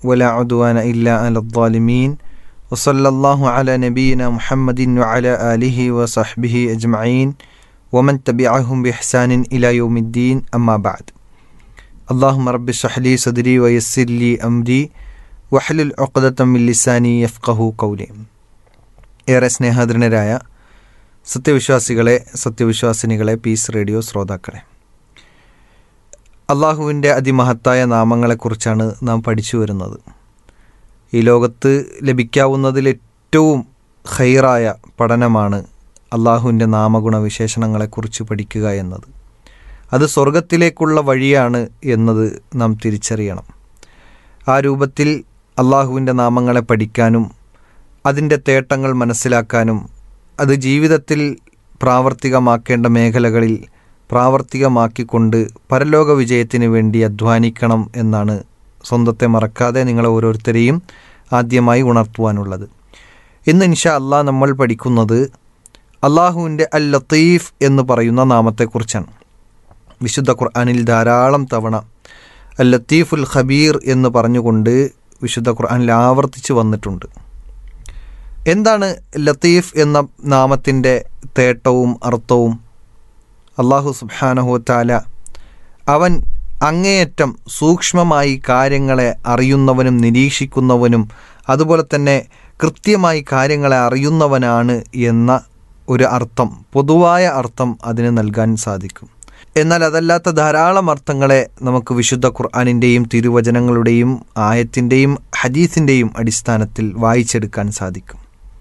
ولا عدوان إلا على الظالمين وصلى الله على نبينا محمد وعلى آله وصحبه أجمعين ومن تبعهم بإحسان إلى يوم الدين أما بعد اللهم رب اشرح لي صدري ويسر لي أمري واحلل عقدة من لساني يفقهوا قولي. ഏറെ സ്നേഹാദരനരായ സത്യവിശ്വാസികളെ, സത്യവിശ്വാസിനികളെ, piece radio ശ്രോതാക്കളെ, അള്ളാഹുവിൻ്റെ അതിമഹത്തായ നാമങ്ങളെക്കുറിച്ചാണ് നാം പഠിച്ചു വരുന്നത്. ഈ ലോകത്ത് ലഭിക്കാവുന്നതിൽ ഏറ്റവും ഖൈറായ പഠനമാണ് അള്ളാഹുവിൻ്റെ നാമഗുണവിശേഷണങ്ങളെക്കുറിച്ച് പഠിക്കുക എന്നത്. അത് സ്വർഗത്തിലേക്കുള്ള വഴിയാണ് എന്നത് നാം തിരിച്ചറിയണം. ആ രൂപത്തിൽ അള്ളാഹുവിൻ്റെ നാമങ്ങളെ പഠിക്കാനും അതിൻ്റെ തേട്ടങ്ങൾ മനസ്സിലാക്കാനും അത് ജീവിതത്തിൽ പ്രാവർത്തികമാക്കേണ്ട മേഖലകളിൽ പ്രാവർത്തികമാക്കിക്കൊണ്ട് പരലോക വിജയത്തിന് വേണ്ടി അധ്വാനിക്കണം എന്നാണ് സ്വന്തത്തെ മറക്കാതെ നിങ്ങളെ ഓരോരുത്തരെയും ആദ്യമായി ഉണർത്തുവാനുള്ളത്. ഇന്ന് ഇൻഷാ അല്ലാഹ് നമ്മൾ പഠിക്കുന്നത് അള്ളാഹുവിൻ്റെ അൽ ലത്തീഫ് എന്ന് പറയുന്ന നാമത്തെക്കുറിച്ചാണ്. വിശുദ്ധ ഖുർആനിൽ ധാരാളം തവണ അൽ ലത്തീഫുൽ ഖബീർ എന്ന് പറഞ്ഞുകൊണ്ട് വിശുദ്ധ ഖുർആനിൽ ആവർത്തിച്ച് വന്നിട്ടുണ്ട്. എന്താണ് ലത്തീഫ് എന്ന നാമത്തിൻ്റെ തേട്ടവും അർത്ഥവും? അള്ളാഹു സുബ്ഹാനഹു വ തആല അവൻ അങ്ങേയറ്റം സൂക്ഷ്മമായി കാര്യങ്ങളെ അറിയുന്നവനും നിരീക്ഷിക്കുന്നവനും അതുപോലെ തന്നെ കൃത്യമായി കാര്യങ്ങളെ അറിയുന്നവനാണ് എന്ന ഒരു അർത്ഥം, പൊതുവായ അർത്ഥം അതിന് നൽകാൻ സാധിക്കും. എന്നാൽ അതല്ലാത്ത ധാരാളം അർത്ഥങ്ങളെ നമുക്ക് വിശുദ്ധ ഖുർആനിൻ്റെയും തിരുവചനങ്ങളുടെയും ആയത്തിൻ്റെയും ഹദീസിൻ്റെയും അടിസ്ഥാനത്തിൽ വായിച്ചെടുക്കാൻ സാധിക്കും.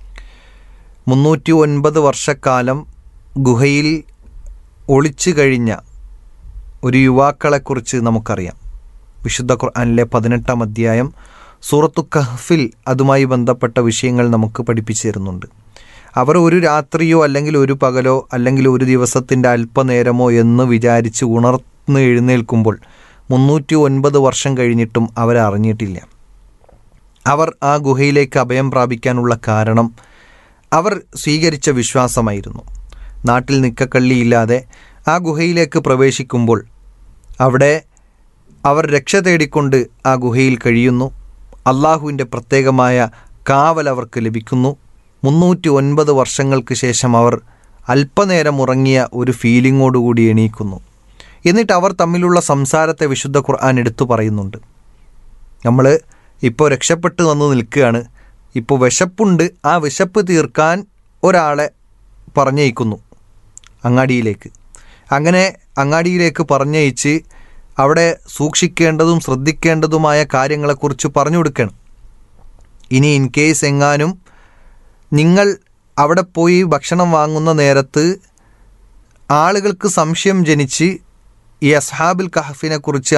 309 വർഷക്കാലം ഗുഹയിൽ ഒളിച്ചു കഴിഞ്ഞ ഒരു യുവാക്കളെക്കുറിച്ച് നമുക്കറിയാം. വിശുദ്ധ ഖുർആനിലെ 18-ാം അധ്യായം സൂറത്തു കഹ്ഫിൽ അതുമായി ബന്ധപ്പെട്ട വിഷയങ്ങൾ നമുക്ക് പഠിപ്പിച്ചു തരുന്നുണ്ട്. അവർ ഒരു രാത്രിയോ അല്ലെങ്കിൽ ഒരു പകലോ അല്ലെങ്കിൽ ഒരു ദിവസത്തിൻ്റെ അല്പനേരമോ എന്ന് വിചാരിച്ച് ഉണർന്ന് എഴുന്നേൽക്കുമ്പോൾ 309 വർഷം കഴിഞ്ഞിട്ടും അവരറിഞ്ഞിട്ടില്ല. അവർ ആ ഗുഹയിലേക്ക് അഭയം പ്രാപിക്കാനുള്ള കാരണം അവർ സ്വീകരിച്ച വിശ്വാസമായിരുന്നു. നാട്ടിൽ നിക്കക്കള്ളിയില്ലാതെ ആ ഗുഹയിലേക്ക് പ്രവേശിക്കുമ്പോൾ അവിടെ അവർ രക്ഷ തേടിക്കൊണ്ട് ആ ഗുഹയിൽ കഴിയുന്നു. അള്ളാഹുവിൻ്റെ പ്രത്യേകമായ കാവൽ അവർക്ക് ലഭിക്കുന്നു. 309 വർഷങ്ങൾക്ക് ശേഷം അവർ അല്പനേരം ഉറങ്ങിയ ഒരു ഫീലിങ്ങോടുകൂടി എണീക്കുന്നു. എന്നിട്ട് അവർ തമ്മിലുള്ള സംസാരത്തെ വിശുദ്ധ ഖുർആൻ എടുത്തു പറയുന്നുണ്ട്. നമ്മൾ ഇപ്പോൾ രക്ഷപ്പെട്ട് വന്ന് നിൽക്കുകയാണ്, ഇപ്പോൾ വിശപ്പുണ്ട്, ആ വിശപ്പ് തീർക്കാൻ ഒരാളെ പറഞ്ഞയക്കുന്നു അങ്ങാടിയിലേക്ക്. അങ്ങനെ അങ്ങാടിയിലേക്ക് പറഞ്ഞയച്ച് അവിടെ സൂക്ഷിക്കേണ്ടതും ശ്രദ്ധിക്കേണ്ടതുമായ കാര്യങ്ങളെക്കുറിച്ച് പറഞ്ഞു കൊടുക്കണം. ഇനി ഇൻ കേസ് എങ്ങാനും നിങ്ങൾ അവിടെ പോയി ഭക്ഷണം വാങ്ങുന്ന നേരത്ത് ആളുകൾക്ക് സംശയം ജനിച്ച് ഈ അസ്ഹാബുൽ കഹഫിനെക്കുറിച്ച്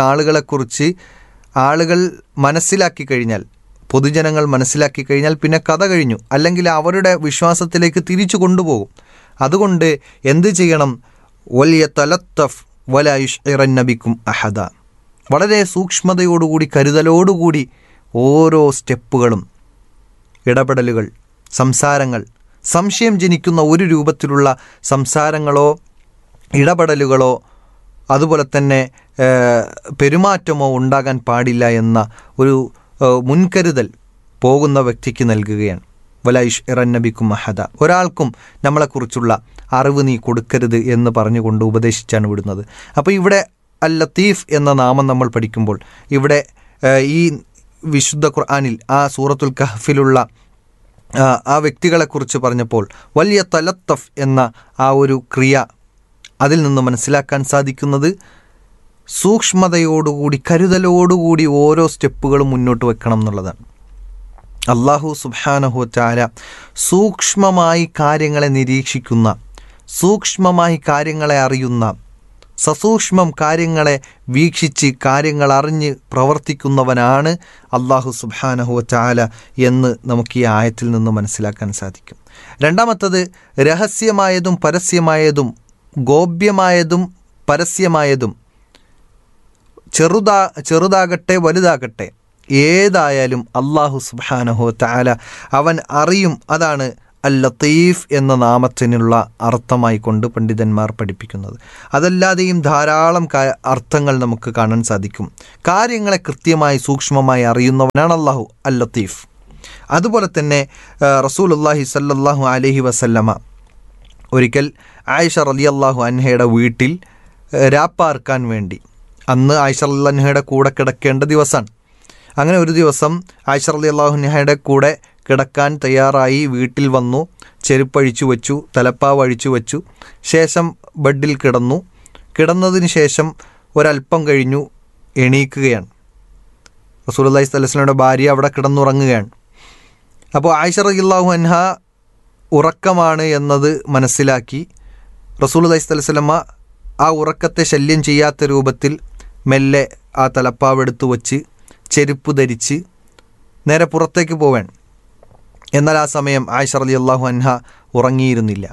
ആളുകൾ മനസ്സിലാക്കി കഴിഞ്ഞാൽ, പൊതുജനങ്ങൾ മനസ്സിലാക്കി കഴിഞ്ഞാൽ പിന്നെ കഥ കഴിഞ്ഞു, അല്ലെങ്കിൽ അവരുടെ വിശ്വാസത്തിലേക്ക് തിരിച്ചു കൊണ്ടുപോകും. അതുകൊണ്ട് എന്ത് ചെയ്യണം? വൽയതലത്തഫ് വലാ യുശ്ഇറന്ന ബിക്കും അഹദ. വളരെ സൂക്ഷ്മതയോടുകൂടി കരുതലോടുകൂടി ഓരോ സ്റ്റെപ്പുകളും, ഇടപെടലുകൾ, സംസാരങ്ങൾ, സംശയം ജനിക്കുന്ന ഒരു രൂപത്തിലുള്ള സംസാരങ്ങളോ ഇടപെടലുകളോ അതുപോലെ തന്നെ പെരുമാറ്റമോ ഉണ്ടാകാൻ പാടില്ല എന്ന ഒരു മുൻകരുതൽ പോകുന്ന വ്യക്തിക്ക് നൽകുകയാണ്. വലാ യുശ്ഇറന്ന ബിക്കും അഹദ. ഒരാൾക്കും നമ്മളെക്കുറിച്ചുള്ള അറിവ് നീ കൊടുക്കരുത് എന്ന് പറഞ്ഞുകൊണ്ട് ഉപദേശിച്ചാണ് വിടുന്നത്. അപ്പോൾ ഇവിടെ അൽ ലത്തീഫ് എന്ന നാമം നമ്മൾ പഠിക്കുമ്പോൾ ഇവിടെ ഈ വിശുദ്ധ ഖുർആനിൽ ആ സൂറത്തുൽ കഹ്ഫിലുള്ള ആ വ്യക്തികളെക്കുറിച്ച് പറഞ്ഞപ്പോൾ വലിയ തലത്തഫ് എന്ന ആ ഒരു ക്രിയ, അതിൽ നിന്ന് മനസ്സിലാക്കാൻ സാധിക്കുന്നത് സൂക്ഷ്മതയോടുകൂടി കരുതലോടുകൂടി ഓരോ സ്റ്റെപ്പുകളും മുന്നോട്ട് വെക്കണം എന്നുള്ളതാണ്. അള്ളാഹു സുബ്ഹാനഹു വ തആല സൂക്ഷ്മമായി കാര്യങ്ങളെ നിരീക്ഷിക്കുന്ന, സൂക്ഷ്മമായി കാര്യങ്ങളെ അറിയുന്ന, സസൂക്ഷ്മം കാര്യങ്ങളെ വീക്ഷിച്ച് കാര്യങ്ങൾ അറിഞ്ഞ് പ്രവർത്തിക്കുന്നവനാണ് അള്ളാഹു സുബ്ഹാനഹു വ തആല എന്ന് നമുക്ക് ഈ ആയത്തിൽ നിന്ന് മനസ്സിലാക്കാൻ സാധിക്കും. രണ്ടാമത്തത്, രഹസ്യമായതും പരസ്യമായതും ഗോപ്യമായതും പരസ്യമായതും ചെറുതാകട്ടെ വലുതാകട്ടെ ഏതായാലും അള്ളാഹു സുബ്ഹാനഹു വ തആല അവൻ അറിയും. അതാണ് അൽ ലത്തീഫ് എന്ന നാമത്തിനുള്ള അർത്ഥമായി കൊണ്ട് പണ്ഡിതന്മാർ പഠിപ്പിക്കുന്നത്. അതല്ലാതെയും ധാരാളം അർത്ഥങ്ങൾ നമുക്ക് കാണാൻ സാധിക്കും. കാര്യങ്ങളെ കൃത്യമായി സൂക്ഷ്മമായി അറിയുന്നവനാണ് അല്ലാഹു അൽ ലത്തീഫ്. അതുപോലെ തന്നെ റസൂലുള്ളാഹി സ്വല്ലല്ലാഹു അലൈഹി വസല്ലമ ഒരിക്കൽ ആയിഷ റളിയല്ലാഹു അൻഹയുടെ വീട്ടിൽ രാപ്പാർക്കാൻ വേണ്ടി, അന്ന് ആയിഷ റളിയല്ലാഹു അൻഹയുടെ കൂടെ കിടക്കേണ്ട ദിവസമാണ്. അങ്ങനെ ഒരു ദിവസം ആയിഷ റളിയല്ലാഹു അൻഹയുടെ കൂടെ കിടക്കാൻ തയ്യാറായി വീട്ടിൽ വന്നു. ചെരുപ്പഴിച്ചു വച്ചു, തലപ്പാവ് അഴിച്ചു വച്ചു, ശേഷം ബെഡിൽ കിടന്നു. കിടന്നതിന് ശേഷം ഒരല്പം കഴിഞ്ഞു എണീക്കുകയാണ്. റസൂലുള്ളാഹി സ്വല്ലല്ലാഹു അലൈഹി വസല്ലമയുടെ ഭാര്യ അവിടെ കിടന്നുറങ്ങുകയാണ്. അപ്പോൾ ആയിഷ റളിയല്ലാഹു അൻഹ ഉറക്കമാണ് എന്നത് മനസ്സിലാക്കി റസൂലുള്ളാഹി സ്വല്ലല്ലാഹു അലൈഹി വസല്ലമ ആ ഉറക്കത്തെ ശല്യം ചെയ്യാത്ത രൂപത്തിൽ മെല്ലെ ആ തലപ്പാവ് എടുത്തു വച്ച് ചെരുപ്പ് ധരിച്ച് നേരെ പുറത്തേക്ക് പോവാൻ. എന്നാൽ ആ സമയം ആയിഷ റളിയല്ലാഹു അൻഹ ഉറങ്ങിയിരുന്നില്ല.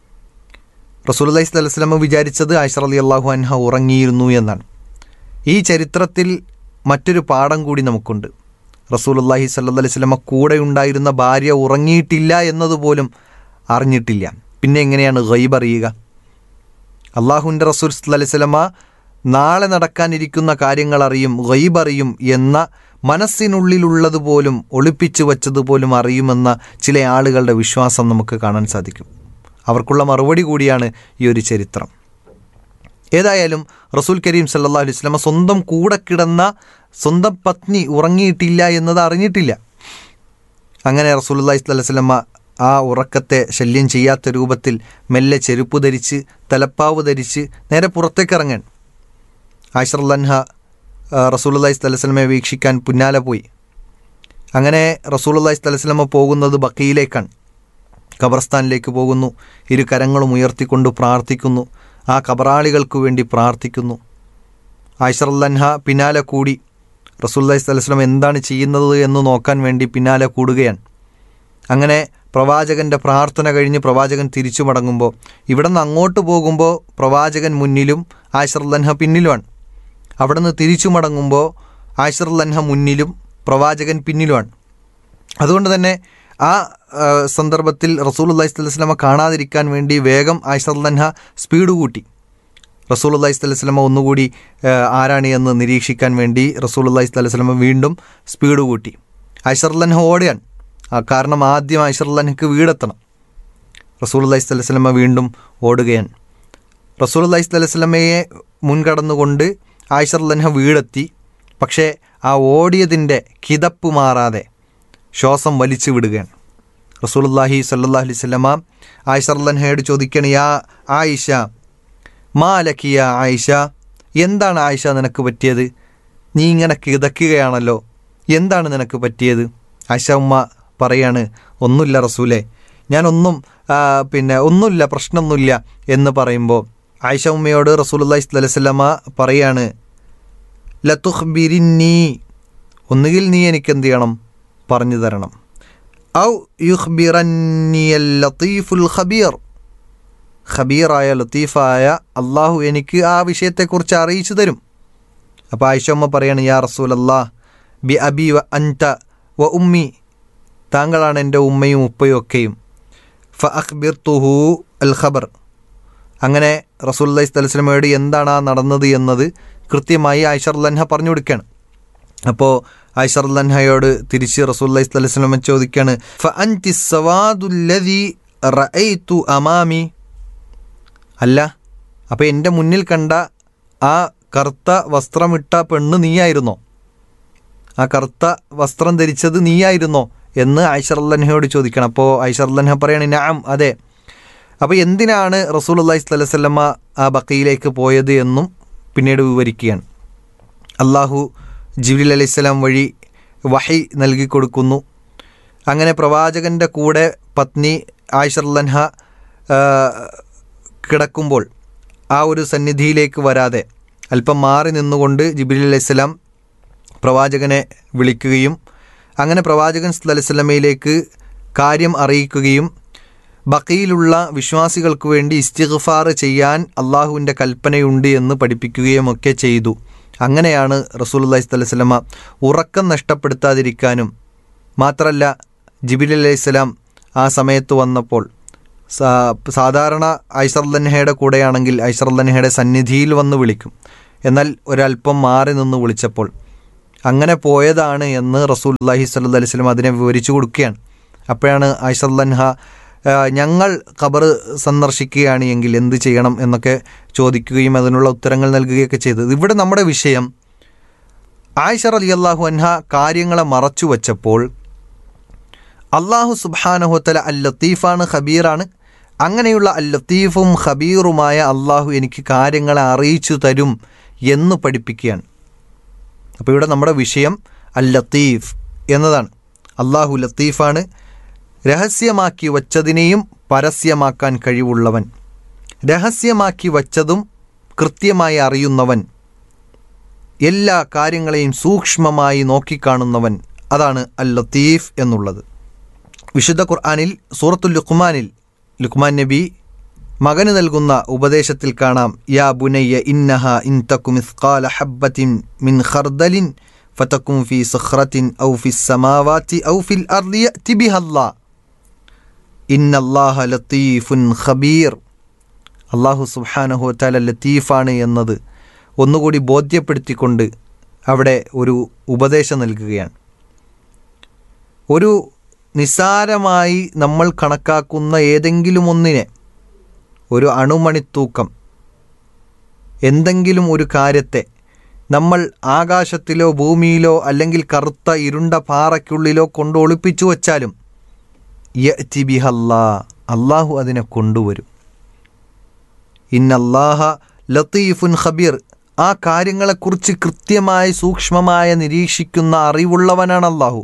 റസൂലുള്ളാഹി സ്വല്ലല്ലാഹു അലൈഹി വസല്ലമ വിചാരിച്ചത് ആയിഷ റളിയല്ലാഹു അൻഹ ഉറങ്ങിയിരുന്നു എന്നാണ്. ഈ ചരിത്രത്തിൽ മറ്റൊരു പാഠം കൂടി നമുക്കുണ്ട്. റസൂലുള്ളാഹി സ്വല്ലല്ലാഹു അലൈഹി വസല്ലമ കൂടെ ഉണ്ടായിരുന്ന ഭാര്യ ഉറങ്ങിയിട്ടില്ല എന്നതുപോലും അറിഞ്ഞിട്ടില്ല. പിന്നെ എങ്ങനെയാണ് ഗൈബ് അറിയുക? അള്ളാഹുവിൻ്റെ റസൂൽ സ്വല്ലല്ലാഹു അലൈഹി വസല്ലമ നാളെ നടക്കാനിരിക്കുന്ന കാര്യങ്ങൾ അറിയും, ഗൈബ് അറിയും എന്ന മനസ്സിനുള്ളിലുള്ളതുപോലും ഒളിപ്പിച്ചു വച്ചതുപോലും അറിയുമെന്ന ചില ആളുകളുടെ വിശ്വാസം നമുക്ക് കാണാൻ സാധിക്കും. അവർക്കുള്ള മറുപടി കൂടിയാണ് ഈ ഒരു ചരിത്രം. ഏതായാലും റസൂൽ കരീം സല്ലല്ലാഹു അലൈഹി വസല്ലമ സ്വന്തം കൂടെ കിടന്ന സ്വന്തം പത്നി ഉറങ്ങിയിട്ടില്ല എന്നത് അറിഞ്ഞിട്ടില്ല. അങ്ങനെ റസൂലുള്ളാഹി സ്വല്ലല്ലാഹു അലൈഹി വസല്ലമ ആ ഉറക്കത്തെ ശല്യം ചെയ്യാത്ത രൂപത്തിൽ മെല്ലെ ചെരുപ്പ് ധരിച്ച് തലപ്പാവ് ധരിച്ച് നേരെ പുറത്തേക്ക് ഇറങ്ങാൻ. ആയിഷ റളിയല്ലാഹു അൻഹ റസൂലുള്ളാഹി സ്വല്ലല്ലാഹു അലൈഹി വസല്ലമയെ വീക്ഷിക്കാൻ പിന്നാലെ പോയി. അങ്ങനെ റസൂലുള്ളാഹി സ്വല്ലല്ലാഹു അലൈഹി വസല്ലമ പോകുന്നത് ബഖീയിലേക്കാണ്, ഖബർസ്ഥാനിലേക്ക് പോകുന്നു. ഇരു കരങ്ങളും ഉയർത്തിക്കൊണ്ട് പ്രാർത്ഥിക്കുന്നു, ആ ഖബറാളികൾക്ക് വേണ്ടി പ്രാർത്ഥിക്കുന്നു. ആയിഷ റളിയല്ലാഹു അൻഹ പിന്നാലെ കൂടി റസൂലുള്ളാഹി സ്വല്ലല്ലാഹു അലൈഹി വസല്ലമ എന്താണ് ചെയ്യുന്നത് എന്ന് നോക്കാൻ വേണ്ടി പിന്നാലെ കൂടുകയാണ്. അങ്ങനെ പ്രവാചകൻ്റെ പ്രാർത്ഥന കഴിഞ്ഞ് പ്രവാചകൻ തിരിച്ചു മടങ്ങുമ്പോൾ, ഇവിടെ നിന്ന് അങ്ങോട്ട് പോകുമ്പോൾ പ്രവാചകൻ മുന്നിലും ആയിഷ റളിയല്ലാഹു അൻഹ പിന്നിലുമാണ്. അവിടെ നിന്ന് തിരിച്ചു മടങ്ങുമ്പോൾ ആയിഷ റളിയല്ലാഹു അൻഹ മുന്നിലും പ്രവാചകൻ പിന്നിലുമാണ്. അതുകൊണ്ട് തന്നെ ആ സന്ദർഭത്തിൽ റസൂലുള്ളാഹി സ്വല്ലല്ലാഹു അലൈഹി വസല്ലമ കാണാതിരിക്കാൻ വേണ്ടി വേഗം ആയിഷ റളിയല്ലാഹു അൻഹ സ്പീഡ് കൂട്ടി. റസൂലുള്ളാഹി സ്വല്ലല്ലാഹു അലൈഹി വസല്ലമ ഒന്നുകൂടി ആരാണ് എന്ന് നിരീക്ഷിക്കാൻ വേണ്ടി റസൂലുള്ളാഹി സ്വല്ലല്ലാഹു അലൈഹി വസല്ലമ വീണ്ടും സ്പീഡ് കൂട്ടി. ആയിഷ റളിയല്ലാഹു അൻഹ ഓടുകയാണ്. കാരണം ആദ്യം ആയിഷ റളിയല്ലാഹു അൻഹയ്ക്ക് വീടെത്തണം. റസൂലുള്ളാഹി സ്വല്ലല്ലാഹു അലൈഹി വസല്ലമ വീണ്ടും ഓടുകയാണ്. റസൂലുള്ളാഹി സ്വല്ലല്ലാഹു അലൈഹി വസല്ലമയെ മുൻകടന്നുകൊണ്ട് ആയിഷ റളിയല്ലാഹു അൻഹ വീടെത്തി. പക്ഷേ ആ ഓടിയതിൻ്റെ കിതപ്പ് മാറാതെ ശ്വാസം വലിച്ചു വിടുകയാണ്. റസൂലുള്ളാഹി സ്വല്ലല്ലാഹു അലൈഹി വസല്ലമ ആയിഷ റളിയല്ലാഹു അൻഹയോട് ചോദിക്കുകയാണ്, യാ ആയിഷ മാ ലക്കി യാ ആയിഷ, എന്താണ് ആയിഷ നിനക്ക് പറ്റിയത്? നീ ഇങ്ങനെ കിതക്കുകയാണല്ലോ, എന്താണ് നിനക്ക് പറ്റിയത്? ആയിഷ ഉമ്മ പറയാണ്, ഒന്നുമില്ല റസൂലേ, ഞാനൊന്നും ഒന്നുമില്ല, പ്രശ്നമൊന്നുമില്ല എന്ന് പറയുമ്പോൾ ആയിഷ ഉമ്മയോട് റസൂലുള്ളാഹി സ്വല്ലല്ലാഹു അലൈഹി വസല്ലമ പറയാണ്, ലതുഖ്ബിരിന്നി, ഒന്നുകിൽ നീ എനിക്കെന്ത് ചെയ്യണം, പറഞ്ഞു തരണം. ഔ യുഖ്ബിറന്നിയൽ ലത്തീഫുൽ ഖബീർ, ഖബീറായ ലത്തീഫായ അള്ളാഹു എനിക്ക് ആ വിഷയത്തെക്കുറിച്ച് അറിയിച്ചു തരും. അപ്പോൾ ആയിഷ ഉമ്മ പറയാണ്, യാ റസൂലല്ലാഹ് ബി അബി വ അൻത വ ഉമ്മി, താങ്കളാണ് എൻ്റെ ഉമ്മയും ഉപ്പയും ഒക്കെയും. ഫ അഖ്ബിർതുഹു അൽ ഖബർ, അങ്ങനെ റസൂലുള്ളാഹി സ്വല്ലല്ലാഹു അലൈഹി വസല്ലമയോട് എന്താണ് ആ നടന്നത് എന്നത് കൃത്യമായി ആയിഷ റളിയല്ലാഹു അൻഹ പറഞ്ഞു കൊടുക്കുകയാണ്. അപ്പോൾ ആയിഷ റളിയല്ലാഹു അൻഹയോട് തിരിച്ച് റസൂലുള്ളാഹി സ്വല്ലല്ലാഹു അലൈഹി വസല്ലമ ചോദിക്കുകയാണ്, ഫ അൻതി സവാദുല്ലദി റഅയ്തു അമാമി, അല്ല അപ്പോൾ എൻ്റെ മുന്നിൽ കണ്ട ആ കറുത്ത വസ്ത്രമിട്ട പെണ്ണ് നീയായിരുന്നോ? ആ കറുത്ത വസ്ത്രം ധരിച്ചത് നീയായിരുന്നോ എന്ന് ആയിഷ റളിയല്ലാഹു അൻഹയോട് ചോദിക്കണം. അപ്പോൾ ആയിഷ റളിയല്ലാഹു അൻഹ പറയാണ്, നഅം, അതെ. അപ്പോൾ എന്തിനാണ് റസൂലുള്ളാഹി സ്വല്ലല്ലാഹു അലൈഹി വസല്ലമ ആ ബഖീയിലേക്ക് പോയത് എന്നും പിന്നീട് വിവരിക്കുകയാണ്. അള്ളാഹു ജിബ്രീൽ അലൈഹിസ്സലാം വഴി വഹി നൽകി കൊടുക്കുന്നു. അങ്ങനെ പ്രവാചകൻ്റെ കൂടെ പത്നി ആയിഷ റളിയല്ലാഹു അൻഹ കിടക്കുമ്പോൾ ആ ഒരു സന്നിധിയിലേക്ക് വരാതെ അല്പം മാറി നിന്നുകൊണ്ട് ജിബ്രീൽ അലൈഹിസ്സലാം പ്രവാചകനെ വിളിക്കുകയും അങ്ങനെ പ്രവാചകൻ സല്ലല്ലാഹു അലൈഹി വസല്ലമയിലേക്ക് കാര്യം അറിയിക്കുകയും ബഖീയിലുള്ള വിശ്വാസികൾക്ക് വേണ്ടി ഇസ്തിഗ്ഫാർ ചെയ്യാൻ അള്ളാഹുവിൻ്റെ കൽപ്പനയുണ്ട് എന്ന് പഠിപ്പിക്കുകയും ഒക്കെ ചെയ്തു. അങ്ങനെയാണ് റസൂലുള്ളാഹി സ്വല്ലല്ലാഹു അലൈഹി വസല്ലമ ഉറക്കം നഷ്ടപ്പെടുത്താതിരിക്കാനും മാത്രമല്ല ജിബ്രീൽ അലൈഹിസ്സലാം ആ ആ സമയത്ത് വന്നപ്പോൾ സാധാരണ ഐഷ റളിയല്ലാഹുഅൻഹയുടെ കൂടെയാണെങ്കിൽ ഐഷ റളിയല്ലാഹുഅൻഹയുടെ സന്നിധിയിൽ വന്ന് വിളിക്കും. എന്നാൽ ഒരല്പം മാറി നിന്ന് വിളിച്ചപ്പോൾ അങ്ങനെ പോയതാണ് എന്ന് റസൂലുള്ളാഹി സ്വല്ലല്ലാഹി അലൈഹി വസല്ലം അതിനെ വിവരിച്ചു കൊടുക്കുകയാണ്. അപ്പോഴാണ് ഐഷ റളിയല്ലാഹു അൻഹ ഞങ്ങൾ ഖബർ സന്ദർശിക്കുകയാണ് എങ്കിൽ എന്ത് ചെയ്യണം എന്നൊക്കെ ചോദിക്കുകയും അതിനുള്ള ഉത്തരങ്ങൾ നൽകുകയൊക്കെ ചെയ്തത്. ഇവിടെ നമ്മുടെ വിഷയം ആയിഷ റളിയല്ലാഹു അൻഹ കാര്യങ്ങളെ മറച്ചു വച്ചപ്പോൾ അല്ലാഹു സുബ്ഹാനഹു വ തആല അൽ ലത്തീഫാണ്, ഖബീറാണ്. അങ്ങനെയുള്ള അൽ ലത്തീഫും ഖബീറുമായ അള്ളാഹു എനിക്ക് കാര്യങ്ങളെ അറിയിച്ചു തരും എന്ന് പഠിപ്പിക്കുകയാണ്. അപ്പോൾ ഇവിടെ നമ്മുടെ വിഷയം അൽ ലത്തീഫ് എന്നതാണ്. അള്ളാഹു ലത്തീഫാണ്, രഹസ്യമാക്കി വച്ചതിനെയും പരസ്യമാക്കാൻ കഴിവുള്ളവൻ, രഹസ്യമാക്കി വച്ചതും കൃത്യമായി അറിയുന്നവൻ, എല്ലാ കാര്യങ്ങളെയും സൂക്ഷ്മമായി നോക്കിക്കാണുന്നവൻ. അതാണ് അൽ ലത്തീഫ് എന്നുള്ളത്. വിശുദ്ധ ഖുർആനിൽ സൂറത്തുൽ ലുഖ്മാൻ നബി മകന് നൽകുന്ന ഉപദേശത്തിൽ കാണാം, യാ ബുനയ്യ ഇന്നഹ ഇൻ തകു മിസ്ഖാല ഹബ്ബത്തിൻ മിൻ ഖർദലിൻ ഫതകും ഫീ സഖറത്തിൻ ഔ ഫിസ് സമാവാതി ഔ ഫിൽ അർളി യഅതി ബിഹല്ലാഹ് ഇന്നല്ലാഹ ലത്തീഫുൻ ഖബീർ. അല്ലാഹു സുബ്ഹാനഹു വ തആല ലത്തീഫാണ് എന്നത് ഒന്നുകൂടി ബോധ്യപ്പെടുത്തിക്കൊണ്ട് അവിടെ ഒരു ഉപദേശം നൽകുകയാണ്. ഒരു നിസ്സാരമായി നമ്മൾ കണക്കാക്കുന്ന ഏതെങ്കിലും ഒന്നിനെ, ഒരു അണുമണിത്തൂക്കം എന്തെങ്കിലും ഒരു കാര്യത്തെ നമ്മൾ ആകാശത്തിലോ ഭൂമിയിലോ അല്ലെങ്കിൽ കറുത്ത ഇരുണ്ട പാറയ്ക്കുള്ളിലോ കൊണ്ട് ഒളിപ്പിച്ചു വച്ചാലും യഅതി ബിഹല്ലാ, അള്ളാഹു അതിനെ കൊണ്ടുവരും. ഇന്നല്ലാഹ ലത്തീഫുൻ ഖബീർ, ആ കാര്യങ്ങളെക്കുറിച്ച് കൃത്യമായി സൂക്ഷ്മമായി നിരീക്ഷിക്കുന്ന അറിവുള്ളവനാണ് അള്ളാഹു.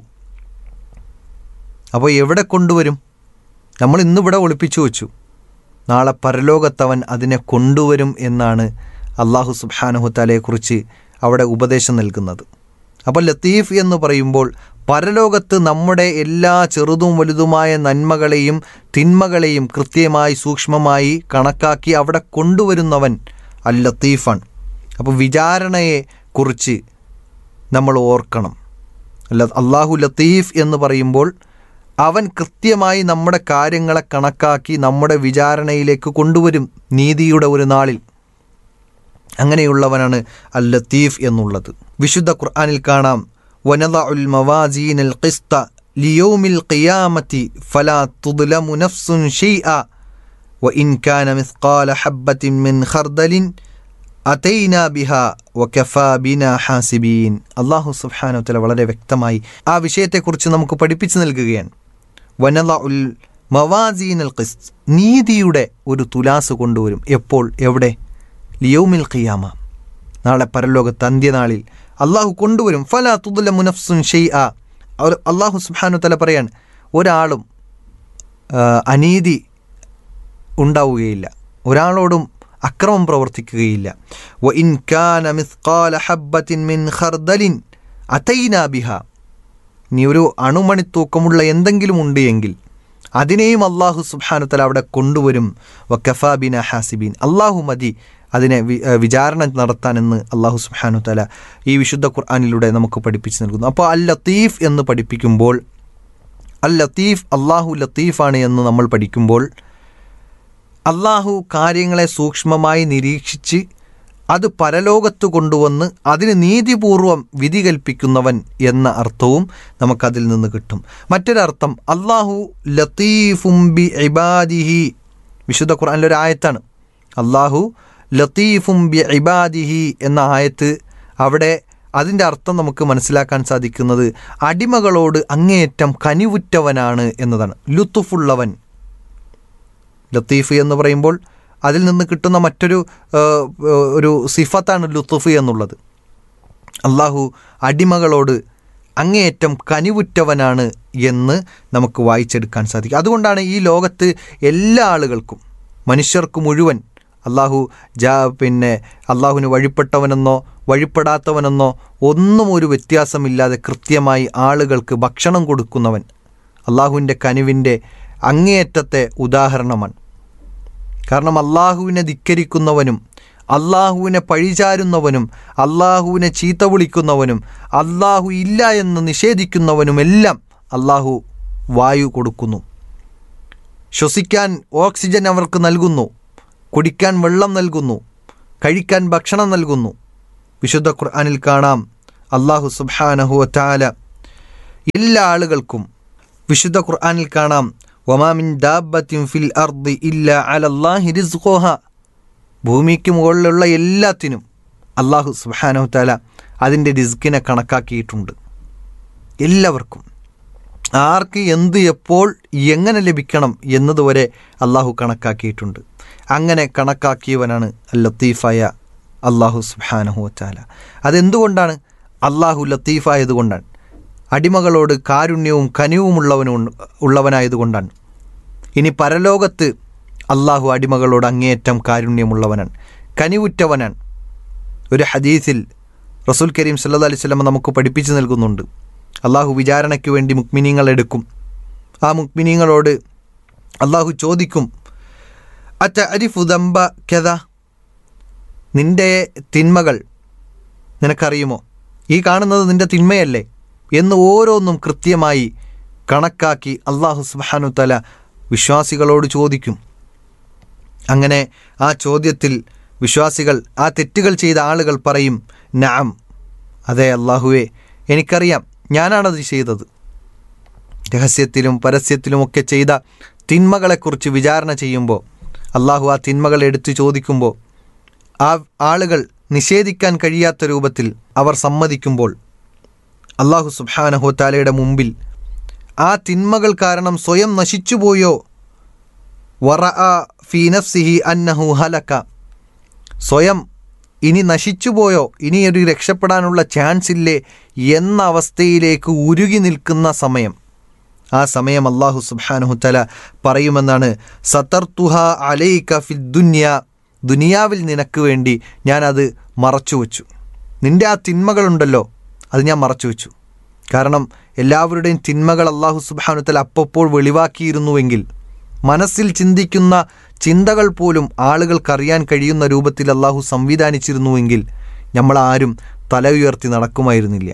അപ്പോൾ എവിടെ കൊണ്ടുവരും? നമ്മൾ ഇന്നിവിടെ ഒളിപ്പിച്ചു വച്ചു, നാളെ പരലോകത്തവൻ അതിനെ കൊണ്ടുവരും എന്നാണ് അള്ളാഹു സുബ്ഹാനഹു തആലയെക്കുറിച്ച് അവിടെ ഉപദേശം നൽകുന്നത്. അപ്പോൾ ലത്തീഫ് എന്ന് പറയുമ്പോൾ പരലോകത്ത് നമ്മുടെ എല്ലാ ചെറുതും വലുതുമായ നന്മകളെയും തിന്മകളെയും കൃത്യമായി സൂക്ഷ്മമായി കണക്കാക്കി അവിടെ കൊണ്ടുവരുന്നവൻ അൽ ലത്തീഫാണ്. അപ്പോൾ വിചാരണയെ കുറിച്ച് നമ്മൾ ഓർക്കണം. അല്ലാഹു ലത്തീഫ് എന്ന് പറയുമ്പോൾ അവൻ കൃത്യമായി നമ്മുടെ കാര്യങ്ങളെ കണക്കാക്കി നമ്മുടെ വിചാരണയിലേക്ക് കൊണ്ടുവരും നീതിയുടെ ഒരു നാളിൽ. അങ്ങനെയുള്ളവനാണ് അൽ ലത്തീഫ് എന്നുള്ളത്. വിശുദ്ധ ഖുർആനിൽ കാണാം, വനദഉൽ മവാസീനൽ ഖിസ്ത ലിയൗമിൽ ഖിയാമത്തി ഫലാ തുദ്ലമു നഫ്സുൻ ശൈഅ വഇൻ കാന മിസ്ഖാല ഹബ്ബത്തിൻ മിൻ ഖർദലിൻ അതൈനാ ബിഹാ വകഫാ ബിനാ ഹാസിബീൻ. അല്ലാഹു സുബ്ഹാനഹു വ തആല വളരെ വ്യക്തമായി ആ വിഷയത്തെക്കുറിച്ച് നമുക്ക് പഠിപ്പിച്ചു നൽകുകയാണ്. വനദഉൽ മവാസീനൽ ഖിസ്ത്, നീതിയുടെ ഒരു തുലാസ് കൊണ്ടുവരും. എപ്പോൾ? എവിടെ? ലിയൗമിൽ ഖിയാമ, നാളെ പരലോകത്ത് അന്ത്യനാളിൽ അള്ളാഹു കൊണ്ടുവരും. ഫലാ തുദ്ലമു നഫ്സുൻ ശൈഅ, അള്ളാഹു സുബ്ഹാനഹു വ തആല പറയാണ്, ഒരാളും അനീതി ഉണ്ടാവുകയില്ല, ഒരാളോടും അക്രമം പ്രവർത്തിക്കുകയില്ല. വഇൻ കാന മിസ്ഖാല ഹബ്ബത്തിൻ മിൻ ഖർദലിൻ അതൈനാ ബിഹാ, നീ ഒരു അണുമണിത്തൂക്കമുള്ള എന്തെങ്കിലും ഉണ്ട് എങ്കിൽ അതിനെയും അള്ളാഹു സുബ്ഹാനഹു വ തആല അവിടെ കൊണ്ടുവരും. വകഫാ ബിനാ ഹാസിബീൻ, അള്ളാഹു മതി അതിനെ വിചാരണ നടത്താനെന്ന് അള്ളാഹു സുബ്ഹാനഹു വ തആല ഈ വിശുദ്ധ ഖുർആനിലൂടെ നമുക്ക് പഠിപ്പിച്ചു നൽകുന്നു. അപ്പോൾ അൽ ലത്തീഫ് എന്ന് പഠിപ്പിക്കുമ്പോൾ, അൽ ലത്തീഫ് അള്ളാഹു ലത്തീഫാണ് എന്ന് നമ്മൾ പഠിക്കുമ്പോൾ, അള്ളാഹു കാര്യങ്ങളെ സൂക്ഷ്മമായി നിരീക്ഷിച്ച് അത് പരലോകത്ത് കൊണ്ടുവന്ന് അതിന് നീതിപൂർവം വിധി കൽപ്പിക്കുന്നവൻ എന്ന അർത്ഥവും നമുക്കതിൽ നിന്ന് കിട്ടും. മറ്റൊരർത്ഥം, അള്ളാഹു ലത്തീഫും ബി ഇബാദിഹി, വിശുദ്ധ ഖുർആനിലൊരു ആയത്താണ് അള്ളാഹു ലത്തീഫും ബി ഇബാദിഹി എന്ന ആയത്ത്. അവിടെ അതിൻ്റെ അർത്ഥം നമുക്ക് മനസ്സിലാക്കാൻ സാധിക്കുന്നത് അടിമകളോട് അങ്ങേയറ്റം കനിവുറ്റവനാണ് എന്നതാണ്. ലുത്തുഫുള്ളവൻ, ലത്തീഫ് എന്ന് പറയുമ്പോൾ അതിൽ നിന്ന് കിട്ടുന്ന മറ്റൊരു ഒരു സിഫത്താണ് ലുത്തുഫ് എന്നുള്ളത്. അള്ളാഹു അടിമകളോട് അങ്ങേയറ്റം കനിവുറ്റവനാണ് എന്ന് നമുക്ക് വായിച്ചെടുക്കാൻ സാധിക്കും. അതുകൊണ്ടാണ് ഈ ലോകത്ത് എല്ലാ ആളുകൾക്കും, മനുഷ്യർക്ക് മുഴുവൻ അള്ളാഹു അള്ളാഹുവിന് വഴിപ്പെട്ടവനെന്നോ വഴിപ്പെടാത്തവനെന്നോ ഒന്നും ഒരു വ്യത്യാസമില്ലാതെ കൃത്യമായി ആളുകൾക്ക് ഭക്ഷണം കൊടുക്കുന്നവൻ അള്ളാഹുവിൻ്റെ കനിവിൻ്റെ അങ്ങേയറ്റത്തെ ഉദാഹരണമാണ്. കാരണം അള്ളാഹുവിനെ ധിക്കരിക്കുന്നവനും അള്ളാഹുവിനെ പഴിചാരുന്നവനും അള്ളാഹുവിനെ ചീത്ത വിളിക്കുന്നവനും അള്ളാഹു ഇല്ല എന്ന് നിഷേധിക്കുന്നവനുമെല്ലാം അള്ളാഹു വായു കൊടുക്കുന്നു. ശ്വസിക്കാൻ ഓക്സിജൻ അവർക്ക് നൽകുന്നു, കുടിക്കാൻ വെള്ളം നൽകുന്നു, കഴിക്കാൻ ഭക്ഷണം നൽകുന്നു. വിശുദ്ധ ഖുർആനിൽ കാണാം അല്ലാഹു സുബ്ഹാനഹു വ തആല എല്ലാ ആളുകൾക്കും, വിശുദ്ധ ഖുർആനിൽ കാണാം വമാ മിൻ ദാബത്തിൻ ഫിൽ അർദി ഇല്ലാ അലല്ലാഹി റിസ്ഖുഹാ, ഭൂമിക്ക് മുകളിലുള്ള എല്ലാത്തിനും അല്ലാഹു സുബ്ഹാനഹു വ തആല അതിൻ്റെ റിസ്കിനെ കണക്കാക്കിയിട്ടുണ്ട്. എല്ലാവർക്കും ആർക്ക് എന്ത് എപ്പോൾ എങ്ങനെ ലഭിക്കണം എന്നതുവരെ അല്ലാഹു കണക്കാക്കിയിട്ടുണ്ട്. അങ്ങനെ കണക്കാക്കിയവനാണ് ലത്തീഫായ അല്ലാഹു സുബ്ഹാനഹു വ തആല. അതെന്തുകൊണ്ടാണ്? അല്ലാഹു ലത്തീഫായതുകൊണ്ടാണ്. അടിമകളോട് കാരുണ്യവും ഉള്ളവനായതുകൊണ്ടാണ്. ഇനി പരലോകത്ത് അല്ലാഹു അടിമകളോട് അങ്ങേയറ്റം കാരുണ്യമുള്ളവനാണ്, കനിവുറ്റവനാണ്. ഒരു ഹദീസിൽ റസൂൽ കരീം സല്ലല്ലാഹു അലൈഹി വസല്ലം നമുക്ക് പഠിപ്പിച്ചു നൽകുന്നുണ്ട്. അല്ലാഹു വിചാരണയ്ക്ക് വേണ്ടി മുഅ്മിനീങ്ങൾ എടുക്കും. ആ മുഅ്മിനീങ്ങളോട് അല്ലാഹു ചോദിക്കും, അതഅരിഫു ദംബ കദ, നിൻ്റെ തിന്മകൾ നിനക്കറിയുമോ? ഈ കാണുന്നത് നിൻ്റെ തിന്മയല്ലേ എന്ന് ഓരോന്നും കൃത്യമായി കണക്കാക്കി അല്ലാഹു സുബ്ഹാനഹു വ തആല വിശ്വാസികളോട് ചോദിക്കും. അങ്ങനെ ആ ചോദ്യത്തിൽ വിശ്വാസികൾ, ആ തെറ്റുകൾ ചെയ്ത ആളുകൾ പറയും, നഅം, അതെ അല്ലാഹുവേ, എനിക്കറിയാം, ഞാനാണത് ചെയ്തത്. രഹസ്യത്തിലും പരസ്യത്തിലുമൊക്കെ ചെയ്ത തിന്മകളെക്കുറിച്ച് വിചാരണ ചെയ്യുമ്പോൾ, അല്ലാഹു ആ തിന്മകൾ എടുത്തു ചോദിക്കുമ്പോൾ, ആ ആളുകൾ നിഷേധിക്കാൻ കഴിയാത്ത രൂപത്തിൽ അവർ സമ്മതിക്കുമ്പോൾ, അല്ലാഹു സുബ്ഹാനഹു വ തആലയുടെ മുമ്പിൽ ആ തിന്മകൾ കാരണം സ്വയം നശിച്ചുപോയോ, വറഅ ഫീ നഫ്സിഹി അന്നഹു ഹലക, സ്വയം ഇനി നശിച്ചുപോയോ, ഇനി ഒരു രക്ഷപ്പെടാനുള്ള ചാൻസ് ഇല്ലേ എന്ന അവസ്ഥയിലേക്ക് ഉരുകി നിൽക്കുന്ന സമയം, ആ സമയം അല്ലാഹു സുബ്ഹാനഹു വ തആല പറയുമെന്നാണ്, സതർതുഹ അലൈക ഫിദ് ദുനിയ, ദുനിയാവിൽ നിനക്ക് വേണ്ടി ഞാനത് മറച്ചു വച്ചു. നിൻ്റെ ആ തിന്മകളുണ്ടല്ലോ, അത് ഞാൻ മറച്ചു വച്ചു. കാരണം എല്ലാവരുടെയും തിന്മകൾ അല്ലാഹു സുബ്ഹാനഹു വ തആല അപ്പോൾ വെളിവാക്കിയിരുന്നുവെങ്കിൽ, മനസ്സിൽ ചിന്തിക്കുന്ന ചിന്തകൾ പോലും ആളുകൾക്കറിയാൻ കഴിയുന്ന രൂപത്തിൽ അല്ലാഹു സംവിധാനിച്ചിരുന്നുവെങ്കിൽ നമ്മളാരും തല ഉയർത്തി നടക്കുമായിരുന്നില്ല.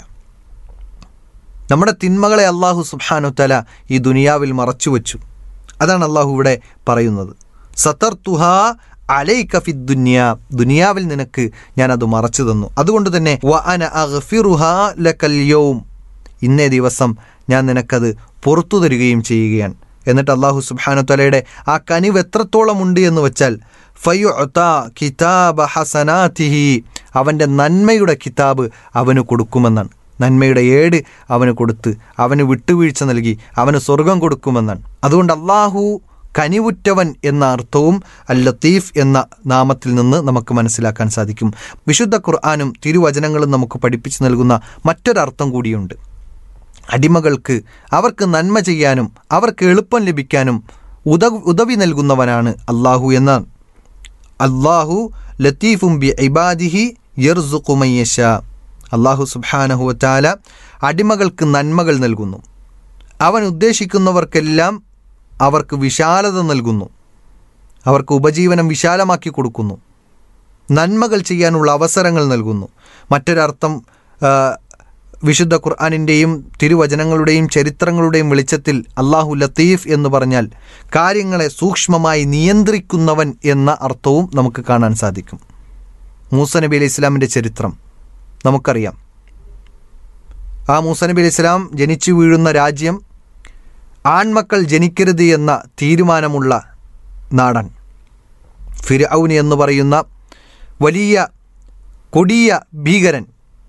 നമ്മുടെ തിന്മകളെ അല്ലാഹു സുബ്ഹാനഹു വ തആല ഈ ദുനിയാവിൽ മറച്ചു വച്ചു. അതാണ് അല്ലാഹു ഇവിടെ പറയുന്നത്, സതർതുഹാ അലൈക ഫിദ് ദുനിയ, ദുനിയാവിൽ നിനക്ക് ഞാനത് മറച്ചു തന്നു. അതുകൊണ്ട് തന്നെ വ അന അഗ്ഫിറുഹാ ലകൽ യൗം, ഇന്നേ ദിവസം ഞാൻ നിനക്കത് പുറത്തു തരികയും ചെയ്യുകയാണ്. എന്നിട്ട് അല്ലാഹു സുബ്ഹാനഹു വ തആലയുടെ ആ കനിവ് എത്രത്തോളം ഉണ്ട് എന്ന് വെച്ചാൽ, ഫയുഅതാ കിതാബ ഹസനാതിഹി, അവൻ്റെ നന്മയുടെ കിതാബ് അവന് കൊടുക്കുമെന്നാണ്. നന്മയുടെ ഏട് അവന് കൊടുത്ത് അവന് വിട്ടുവീഴ്ച നൽകി അവന് സ്വർഗം കൊടുക്കുമെന്നാണ്. അതുകൊണ്ട് അല്ലാഹു കനിവുറ്റവൻ എന്ന അർത്ഥവും അൽ ലത്തീഫ് എന്ന നാമത്തിൽ നിന്ന് നമുക്ക് മനസ്സിലാക്കാൻ സാധിക്കും. വിശുദ്ധ ഖുർആനും തിരുവചനങ്ങളും നമുക്ക് പഠിപ്പിച്ചു നൽകുന്ന മറ്റൊരർത്ഥം കൂടിയുണ്ട്. അടിമകൾക്ക് അവർക്ക് നന്മ ചെയ്യാനും അവർക്ക് എളുപ്പം ലഭിക്കാനും ഉദവി നൽകുന്നവനാണ് അല്ലാഹു എന്നാണ്. അല്ലാഹു ലത്തീഫും ബി ഇബാദിഹി യർസുഖു മൻ യശാ, അല്ലാഹു സുബ്ഹാനഹു വ തആല അടിമകൾക്ക് നന്മകൾ നൽകുന്നു. അവൻ ഉദ്ദേശിക്കുന്നവർക്കെല്ലാം അവർക്ക് വിശാലത നൽകുന്നു, അവർക്ക് ഉപജീവനം വിശാലമാക്കി കൊടുക്കുന്നു, നന്മകൾ ചെയ്യാനുള്ള അവസരങ്ങൾ നൽകുന്നു. മറ്റൊരർത്ഥം വിശുദ്ധ ഖുർആനിൻ്റെയും തിരുവചനങ്ങളുടെയും ചരിത്രങ്ങളുടെയും വെളിച്ചത്തിൽ അല്ലാഹു ലത്തീഫ് എന്ന് പറഞ്ഞാൽ കാര്യങ്ങളെ സൂക്ഷ്മമായി നിയന്ത്രിക്കുന്നവൻ എന്ന അർത്ഥവും നമുക്ക് കാണാൻ സാധിക്കും. മൂസ നബി അലൈഹി ഇസ്ലാമിൻ്റെ ചരിത്രം നമുക്കറിയാം. ആ മൂസ നബി അലൈഹി ഇസ്ലാം ജനിച്ചു വീഴുന്ന രാജ്യം ആൺമക്കൾ ജനിക്കരുത് എന്ന തീരുമാനമുള്ള നാടാണ്. ഫിർഔൻ എന്ന് പറയുന്ന വലിയ കൊടിയ ഭീകരൻ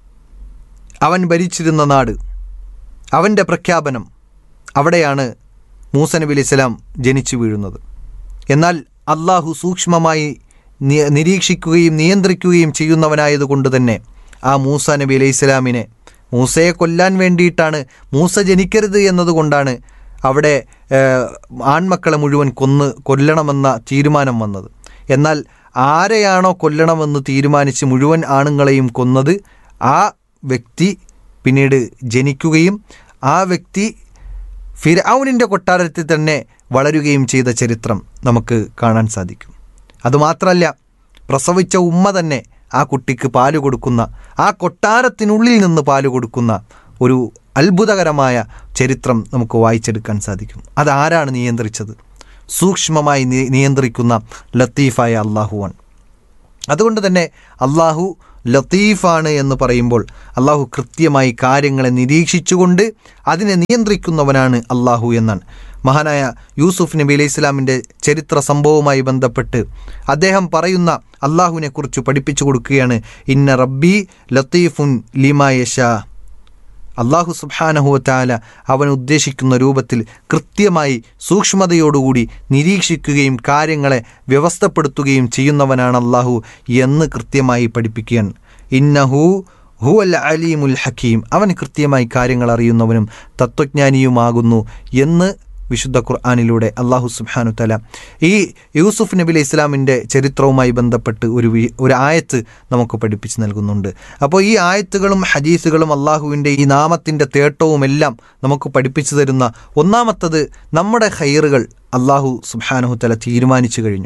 അവൻ ഭരിച്ചിരുന്ന നാട്, അവൻ്റെ പ്രഖ്യാപനം, അവിടെയാണ് മൂസ നബി അലൈഹി സ്വലാം ജനിച്ചു വീഴുന്നത്. എന്നാൽ അള്ളാഹു സൂക്ഷ്മമായി നിരീക്ഷിക്കുകയും നിയന്ത്രിക്കുകയും ചെയ്യുന്നവനായതുകൊണ്ട് തന്നെ ആ മൂസ നബി അലൈഹി സ്വലാമിനെ, മൂസയെ കൊല്ലാൻ വേണ്ടിയിട്ടാണ്, മൂസ ജനിക്കരുത് എന്നതുകൊണ്ടാണ് അവിടെ ആൺമക്കളെ മുഴുവൻ കൊല്ലണമെന്ന തീരുമാനം വന്നത്. എന്നാൽ ആരെയാണോ കൊല്ലണമെന്ന് തീരുമാനിച്ച് മുഴുവൻ ആണുങ്ങളെയും കൊന്നത്, ആ വ്യക്തി പിന്നീട് ജനിക്കുകയും ആ വ്യക്തി ഫിർഔനിൻ്റെ കൊട്ടാരത്തിൽ തന്നെ വളരുകയും ചെയ്ത ചരിത്രം നമുക്ക് കാണാൻ സാധിക്കും. അതുമാത്രമല്ല, പ്രസവിച്ച ഉമ്മ തന്നെ ആ കുട്ടിക്ക് പാല് കൊടുക്കുന്ന, ആ കൊട്ടാരത്തിനുള്ളിൽ നിന്ന് പാല് കൊടുക്കുന്ന ഒരു അത്ഭുതകരമായ ചരിത്രം നമുക്ക് വായിച്ചെടുക്കാൻ സാധിക്കും. അതാരാണ് നിയന്ത്രിച്ചത്? സൂക്ഷ്മമായി നിയന്ത്രിക്കുന്ന ലത്തീഫായ അള്ളാഹുവാണ്. അതുകൊണ്ട് തന്നെ അള്ളാഹു ലത്തീഫാണ് എന്ന് പറയുമ്പോൾ അള്ളാഹു കൃത്യമായി കാര്യങ്ങളെ നിരീക്ഷിച്ചുകൊണ്ട് അതിനെ നിയന്ത്രിക്കുന്നവനാണ് അള്ളാഹു എന്നാണ്. മഹാനായ യൂസുഫ് നബി അലൈഹി ഇസ്ലാമിൻ്റെ ചരിത്ര സംഭവവുമായി ബന്ധപ്പെട്ട് അദ്ദേഹം പറയുന്ന അള്ളാഹുവിനെ കുറിച്ച് പഠിപ്പിച്ചു കൊടുക്കുകയാണ്. ഇന്ന റബ്ബി ലത്തീഫുൻ ലിമാ യശാ. അള്ളാഹു സുബ്ഹാനഹു വ തആല അവൻ ഉദ്ദേശിക്കുന്ന രൂപത്തിൽ കൃത്യമായി സൂക്ഷ്മതയോടുകൂടി നിരീക്ഷിക്കുകയും കാര്യങ്ങളെ വ്യവസ്ഥപ്പെടുത്തുകയും ചെയ്യുന്നവനാണ് അള്ളാഹു എന്ന് കൃത്യമായി പഠിപ്പിക്കുകയാണ്. ഇന്നഹു ഹുവൽ അലീമുൽ ഹക്കീം. അവൻ കൃത്യമായി കാര്യങ്ങൾ അറിയുന്നവനും തത്വജ്ഞാനിയുമാകുന്നു എന്ന് വിശുദ്ധ ഖുർആനിലൂടെ അള്ളാഹു സുബ്ഹാനഹു തആല ഈ യൂസുഫ് നബി അലൈഹി ഇസ്ലാമിൻ്റെ ചരിത്രവുമായി ബന്ധപ്പെട്ട് ഒരു ആയത്ത് നമുക്ക് പഠിപ്പിച്ച് നൽകുന്നുണ്ട്. അപ്പോൾ ഈ ആയത്തുകളും ഹദീസുകളും അള്ളാഹുവിൻ്റെ ഈ നാമത്തിൻ്റെ തേട്ടവുമെല്ലാം നമുക്ക് പഠിപ്പിച്ചു തരുന്ന ഒന്നാമത്തത്, നമ്മുടെ ഖൈറുകൾ അള്ളാഹു സുബ്ഹാനഹു തആല തീരുമാനിച്ചു കഴിഞ്ഞു.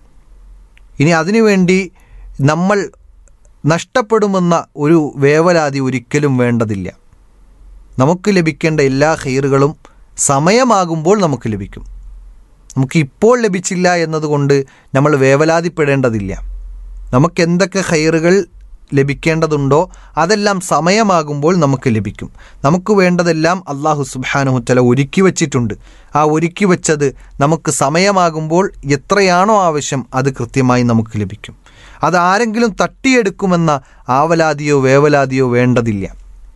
ഇനി അതിനുവേണ്ടി നമ്മൾ നഷ്ടപ്പെടുമെന്ന ഒരു വേവലാതി ഒരിക്കലും വേണ്ടതില്ല. നമുക്ക് ലഭിക്കേണ്ട എല്ലാ ഖൈറുകളും സമയമാകുമ്പോൾ നമുക്ക് ലഭിക്കും. നമുക്ക് ഇപ്പോൾ ലഭിച്ചില്ല എന്നതുകൊണ്ട് നമ്മൾ വേവലാതിപ്പെടേണ്ടതില്ല. നമുക്ക് എന്തൊക്കെ ഖൈറുകൾ ലഭിക്കേണ്ടതുണ്ടോ അതെല്ലാം സമയമാകുമ്പോൾ നമുക്ക് ലഭിക്കും. നമുക്ക് വേണ്ടതെല്ലാം അള്ളാഹു സുബ്ഹാനഹു തആല ഒരുക്കി വച്ചിട്ടുണ്ട്. ആ ഒരുക്കി വച്ചത് നമുക്ക് സമയമാകുമ്പോൾ എത്രയാണോ ആവശ്യം അത് കൃത്യമായി നമുക്ക് ലഭിക്കും. അത് ആരെങ്കിലും തട്ടിയെടുക്കുമെന്ന ആവലാതിയോ വേവലാതിയോ വേണ്ടതില്ല.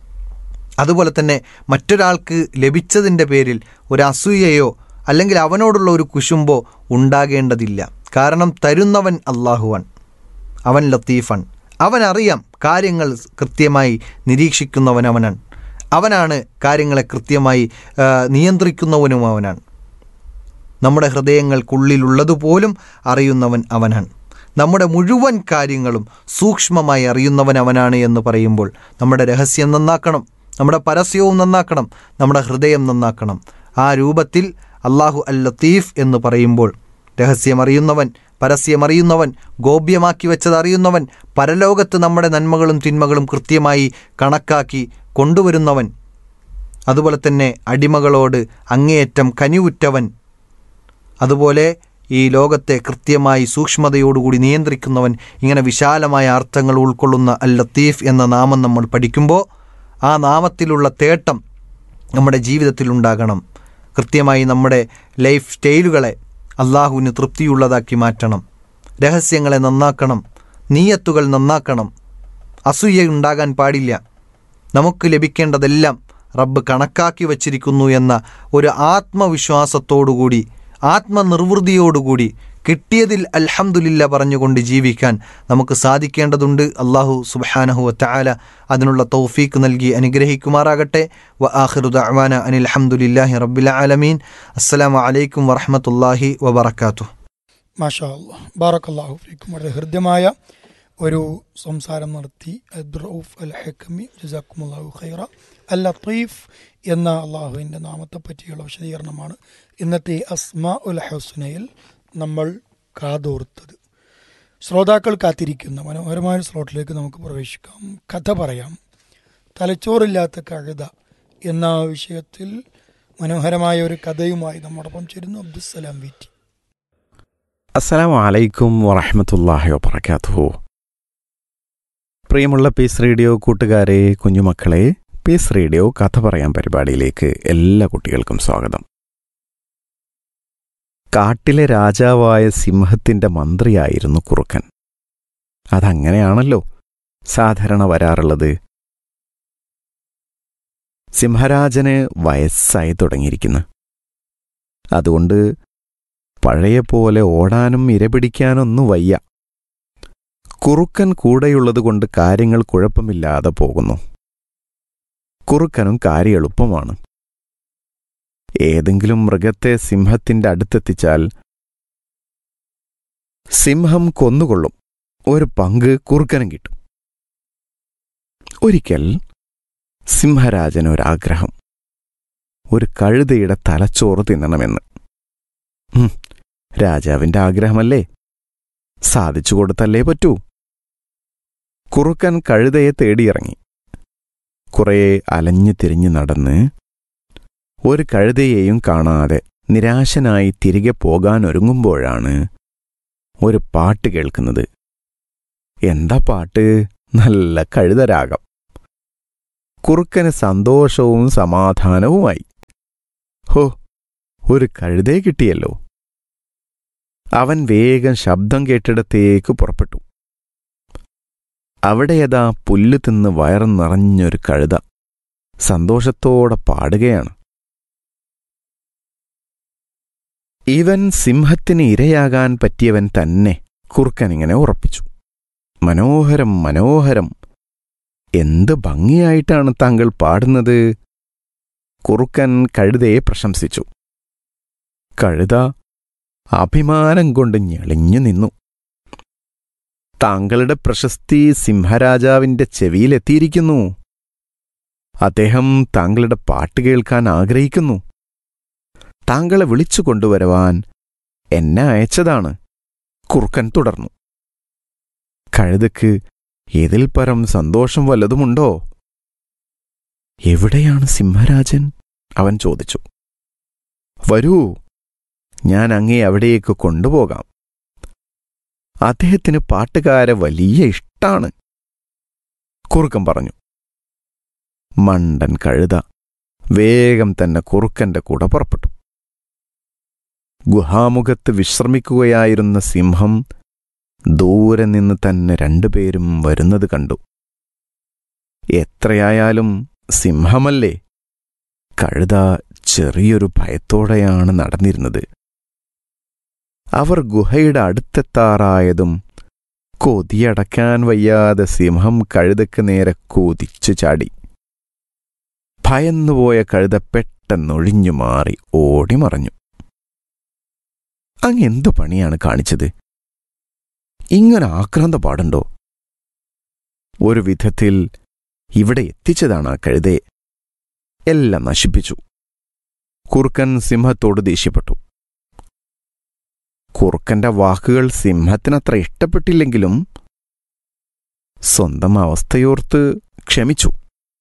അതുപോലെ തന്നെ മറ്റൊരാൾക്ക് ലഭിച്ചതിൻ്റെ പേരിൽ ഒരു അസൂയയോ അല്ലെങ്കിൽ അവനോടുള്ള ഒരു കുശുമ്പോ ഉണ്ടാകേണ്ടതില്ല. കാരണം തരുന്നവൻ അള്ളാഹുവാൻ, അവൻ ലത്തീഫാൻ, അവനറിയാം കാര്യങ്ങൾ കൃത്യമായി നിരീക്ഷിക്കുന്നവൻ അവനാണ്. അവനാണ് കാര്യങ്ങളെ കൃത്യമായി നിയന്ത്രിക്കുന്നവനും അവനാണ്. നമ്മുടെ ഹൃദയങ്ങൾക്കുള്ളിലുള്ളതുപോലും അറിയുന്നവൻ അവനാണ്. നമ്മുടെ മുഴുവൻ കാര്യങ്ങളും സൂക്ഷ്മമായി അറിയുന്നവൻ അവനാണ് എന്ന് പറയുമ്പോൾ നമ്മുടെ രഹസ്യം നന്നാക്കണം, നമ്മുടെ പരസ്യവും നന്നാക്കണം, നമ്മുടെ ഹൃദയം നന്നാക്കണം. ആ രൂപത്തിൽ അള്ളാഹു അൽ ലത്തീഫ് എന്ന് പറയുമ്പോൾ രഹസ്യമറിയുന്നവൻ, പരസ്യമറിയുന്നവൻ, ഗോപ്യമാക്കി വെച്ചത് അറിയുന്നവൻ, പരലോകത്ത് നമ്മുടെ നന്മകളും തിന്മകളും കൃത്യമായി കണക്കാക്കി കൊണ്ടുവരുന്നവൻ, അതുപോലെ തന്നെ അടിമകളോട് അങ്ങേയറ്റം കനിവുറ്റവൻ, അതുപോലെ ഈ ലോകത്തെ കൃത്യമായി സൂക്ഷ്മതയോടുകൂടി നിയന്ത്രിക്കുന്നവൻ. ഇങ്ങനെ വിശാലമായ അർത്ഥങ്ങൾ ഉൾക്കൊള്ളുന്ന അൽ ലത്തീഫ് എന്ന നാമം നമ്മൾ പഠിക്കുമ്പോൾ ആ നാമത്തിലുള്ള തേട്ടം നമ്മുടെ ജീവിതത്തിൽ ഉണ്ടാകണം. കൃത്യമായി നമ്മുടെ ലൈഫ് സ്റ്റൈലുകളെ അള്ളാഹുവിന് തൃപ്തിയുള്ളതാക്കി മാറ്റണം. രഹസ്യങ്ങളെ നന്നാക്കണം, നീയത്തുകൾ നന്നാക്കണം. അസൂയ ഉണ്ടാകാൻ പാടില്ല. നമുക്ക് ലഭിക്കേണ്ടതെല്ലാം റബ്ബ് കണക്കാക്കി വച്ചിരിക്കുന്നു എന്ന ഒരു ആത്മവിശ്വാസത്തോടുകൂടി, ആത്മനിർവൃതിയോടുകൂടി കിട്ടിയതിൽ അൽഹംദുലില്ലാ പറഞ്ഞുകൊണ്ട് ജീവിക്കാൻ നമുക്ക് സാധിക്കേണ്ടതുണ്ട്. അല്ലാഹു സുബ്ഹാനഹു വ തആല അതിനുള്ള തൗഫീഖ് നൽകി അനുഗ്രഹിക്കുമാറാകട്ടെ. വ ആഖിറു ദഅ്വാന അനിൽ ഹംദുലില്ലാഹി റബ്ബിൽ ആലമീൻ. അസ്സലാമു അലൈക്കും വറഹ്മത്തുള്ളാഹി വബറകാതുഹു. മാഷാ അല്ലാഹ്, ബാറക്കല്ലാഹു ഫീക്കും. വളരെ ഹൃദ്യമായ ഒരു സംസാരം നടത്തി അബ്ദുറഊഫ് അൽ ഹക്കമി, ജസാക്കുമുല്ലാഹു ഖൈറ. അൽ ലത്തീഫ് എന്ന അള്ളാഹുവിൻ്റെ നാമത്തെ പറ്റിയുള്ള വിശദീകരണമാണ് ഇന്നത്തെ അസ്മാ ഉൽ ഹുസ്നയിൽ നമ്മൾ കാതോർത്തത്. ശ്രോതാക്കൾ കാത്തിരിക്കുന്ന മനോഹരമായ സ്ലോട്ടിലേക്ക് നമുക്ക് പ്രവേശിക്കാം. കഥ പറയാം. തലച്ചോറില്ലാത്ത കഴുത എന്ന വിഷയത്തിൽ മനോഹരമായ ഒരു കഥയുമായി നമ്മോടൊപ്പം ചേരുന്നു അബ്ദുസ്സലാം വീറ്റി. അസ്സലാമു അലൈക്കും വറഹ്മത്തുള്ളാഹി വബറകാതുഹു. പ്രിയമുള്ള പീസ് റേഡിയോ കൂട്ടുകാരെ, കുഞ്ഞുമക്കളെ, പീസ് റേഡിയോ കഥ പറയാൻ പരിപാടിയിലേക്ക് എല്ലാ കുട്ടികൾക്കും സ്വാഗതം. കാട്ടിലെ രാജാവായ സിംഹത്തിൻ്റെ മന്ത്രിയായിരുന്നു കുറുക്കൻ. അതങ്ങനെയാണല്ലോ സാധാരണ വരാറുള്ളത്. സിംഹരാജന് വയസ്സായി തുടങ്ങിയിരിക്കുന്നു. അതുകൊണ്ട് പഴയ പോലെ ഓടാനും ഇരപിടിക്കാനൊന്നും വയ്യ. കുറുക്കൻ കൂടെയുള്ളതുകൊണ്ട് കാര്യങ്ങൾ കുഴപ്പമില്ലാതെ പോകുന്നു. കുറുക്കനും കാര്യം എളുപ്പമാണ്. ഏതെങ്കിലും മൃഗത്തെ സിംഹത്തിൻ്റെ അടുത്തെത്തിച്ചാൽ സിംഹം കൊന്നുകൊള്ളും. ഒരു പങ്ക് കുറുക്കനും കിട്ടും. ഒരിക്കൽ സിംഹരാജനൊരാഗ്രഹം, ഒരു കഴുതയുടെ തലച്ചോറ് തിന്നണമെന്ന്. രാജാവിൻ്റെ ആഗ്രഹമല്ലേ, സാധിച്ചു കൊടുത്തല്ലേ പറ്റൂ. കുറുക്കൻ കഴുതയെ തേടിയിറങ്ങി. കുറേ അലഞ്ഞു തിരിഞ്ഞു നടന്ന് ഒരു കഴുതയെയും കാണാതെ നിരാശനായി തിരികെ പോകാനൊരുങ്ങുമ്പോഴാണ് ഒരു പാട്ട് കേൾക്കുന്നത്. എന്താ പാട്ട്? നല്ല കഴുതരാഗം. കുറുക്കന് സന്തോഷവും സമാധാനവുമായി. ഹോ, ഒരു കഴുതയെ കിട്ടിയല്ലോ. അവൻ വേഗം ശബ്ദം കേട്ടിടത്തേക്ക് പുറപ്പെട്ടു. അവിടെയതാ പുല്ല് തിന്ന് വയറ് നിറഞ്ഞൊരു കഴുത സന്തോഷത്തോടെ പാടുകയാണ്. ഇവൻ സിംഹത്തിന് ഇരയാകാൻ പറ്റിയവൻ തന്നെ, കുറുക്കനിങ്ങനെ ഉറപ്പിച്ചു. മനോഹരം, മനോഹരം, എന്ത് ഭംഗിയായിട്ടാണ് താങ്കൾ പാടുന്നത്. കുറുക്കൻ കഴുതയെ പ്രശംസിച്ചു. കഴുത അഭിമാനം കൊണ്ട് ഞെളിഞ്ഞു നിന്നു. താങ്കളുടെ പ്രശസ്തി സിംഹരാജാവിന്റെ ചെവിയിലെത്തിയിരിക്കുന്നു. അദ്ദേഹം താങ്കളുടെ പാട്ട് കേൾക്കാൻ ആഗ്രഹിക്കുന്നു. താങ്കളെ വിളിച്ചു കൊണ്ടുവരുവാൻ എന്നെ അയച്ചതാണ്. കുറുക്കൻ തുടർന്നു. കഴുതയ്ക്ക് ഇതിൽ പരം സന്തോഷം വല്ലതുമുണ്ടോ? എവിടെയാണ് സിംഹരാജൻ? അവൻ ചോദിച്ചു. വരൂ, ഞാൻ അങ്ങേ അവിടേക്ക് കൊണ്ടുപോകാം. അദ്ദേഹത്തിന് പാട്ടുകാരെ വലിയ ഇഷ്ടാണ്, കുറുക്കൻ പറഞ്ഞു. മണ്ടൻ കഴുത വേഗം തന്നെ കുറുക്കന്റെ കൂടെ പുറപ്പെട്ടു. ഗുഹാമുഖത്ത് വിശ്രമിക്കുകയായിരുന്ന സിംഹം ദൂരെ നിന്ന് തന്നെ രണ്ടുപേരും വരുന്നത് കണ്ടു. എത്രയായാലും സിംഹമല്ലേ. കഴുത ചെറിയൊരു ഭയത്തോടെയാണ് നടന്നിരുന്നത്. അവർ ഗുഹയുടെ അടുത്തെത്താറായതും കൊതിയടക്കാൻ വയ്യാതെ സിംഹം കഴുതയ്ക്ക് നേരെ കുതിച്ചു ചാടി. ഭയന്നുപോയ കഴുത പെട്ടെന്നൊഴിഞ്ഞു മാറി ഓടിമറഞ്ഞു. അങ്ങെന്തു പണിയാണ് കാണിച്ചത്? ഇങ്ങനെ ആക്രാന്ത പാടുണ്ടോ? ഒരു വിധത്തിൽ ഇവിടെ എത്തിച്ചതാണ് ആ കഴുതയെ. എല്ലാം നശിപ്പിച്ചു. കുറുക്കൻ സിംഹത്തോട് ദേഷ്യപ്പെട്ടു. കുറുക്കന്റെ വാക്കുകൾ സിംഹത്തിനത്ര ഇഷ്ടപ്പെട്ടില്ലെങ്കിലും സ്വന്തം അവസ്ഥയോർത്ത് ക്ഷമിച്ചു.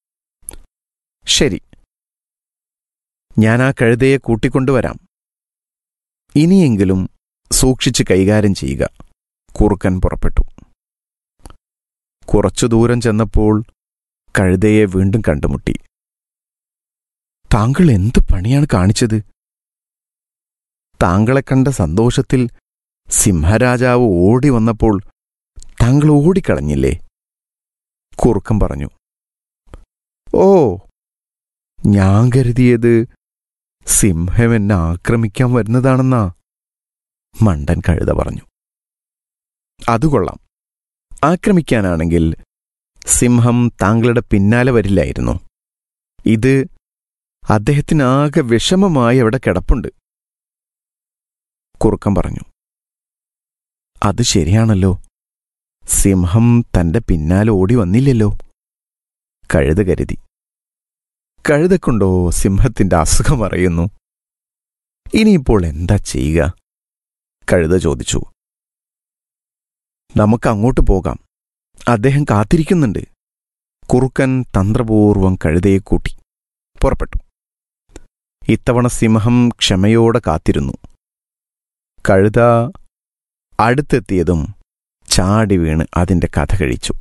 ശരി, ഞാൻ ആ കഴുതയെ കൂട്ടിക്കൊണ്ടുവരാം. ഇനിയെങ്കിലും സൂക്ഷിച്ച് കൈകാര്യം ചെയ്യുക. കുറുക്കൻ പുറപ്പെട്ടു. കുറച്ചു ദൂരം ചെന്നപ്പോൾ കഴുതയെ വീണ്ടും കണ്ടുമുട്ടി. താങ്കൾ എന്ത് പണിയാണ് കാണിച്ചത്? താങ്കളെ കണ്ട സന്തോഷത്തിൽ സിംഹരാജാവ് ഓടി വന്നപ്പോൾ താങ്കൾ ഓടിക്കളഞ്ഞില്ലേ? കുറുക്കൻ പറഞ്ഞു. ഓ, ഞാൻ കരുതിയത് സിംഹം എന്നെ ആക്രമിക്കാൻ വരുന്നതാണെന്നാ, മണ്ടൻ കഴുത പറഞ്ഞു. അതുകൊള്ളാം. ആക്രമിക്കാനാണെങ്കിൽ സിംഹം താങ്കളുടെ പിന്നാലെ വരില്ലായിരുന്നു. ഇത് അദ്ദേഹത്തിനാകെ വിഷമമായി അവിടെ കിടപ്പുണ്ട്, കുറുക്കൻ പറഞ്ഞു. അത് ശരിയാണല്ലോ. സിംഹം തന്റെ പിന്നാലെ ഓടി വന്നില്ലല്ലോ, കഴുത കരുതി. കഴുതക്കൊണ്ടോ സിംഹത്തിന്റെ അസുഖം അറിയുന്നു. ഇനിയിപ്പോൾ എന്താ ചെയ്യുക? കഴുത ചോദിച്ചു. നമുക്ക് അങ്ങോട്ട് പോകാം, അദ്ദേഹം കാത്തിരിക്കുന്നുണ്ട്. കുറുക്കൻ തന്ത്രപൂർവം കഴുതയെ കൂട്ടി പുറപ്പെട്ടു. ഇത്തവണ സിംഹം ക്ഷമയോടെ കാത്തിരുന്നു. കഴുത അടുത്തെത്തിയതും ചാടി വീണ് അതിന്റെ കഥ കഴിച്ചു.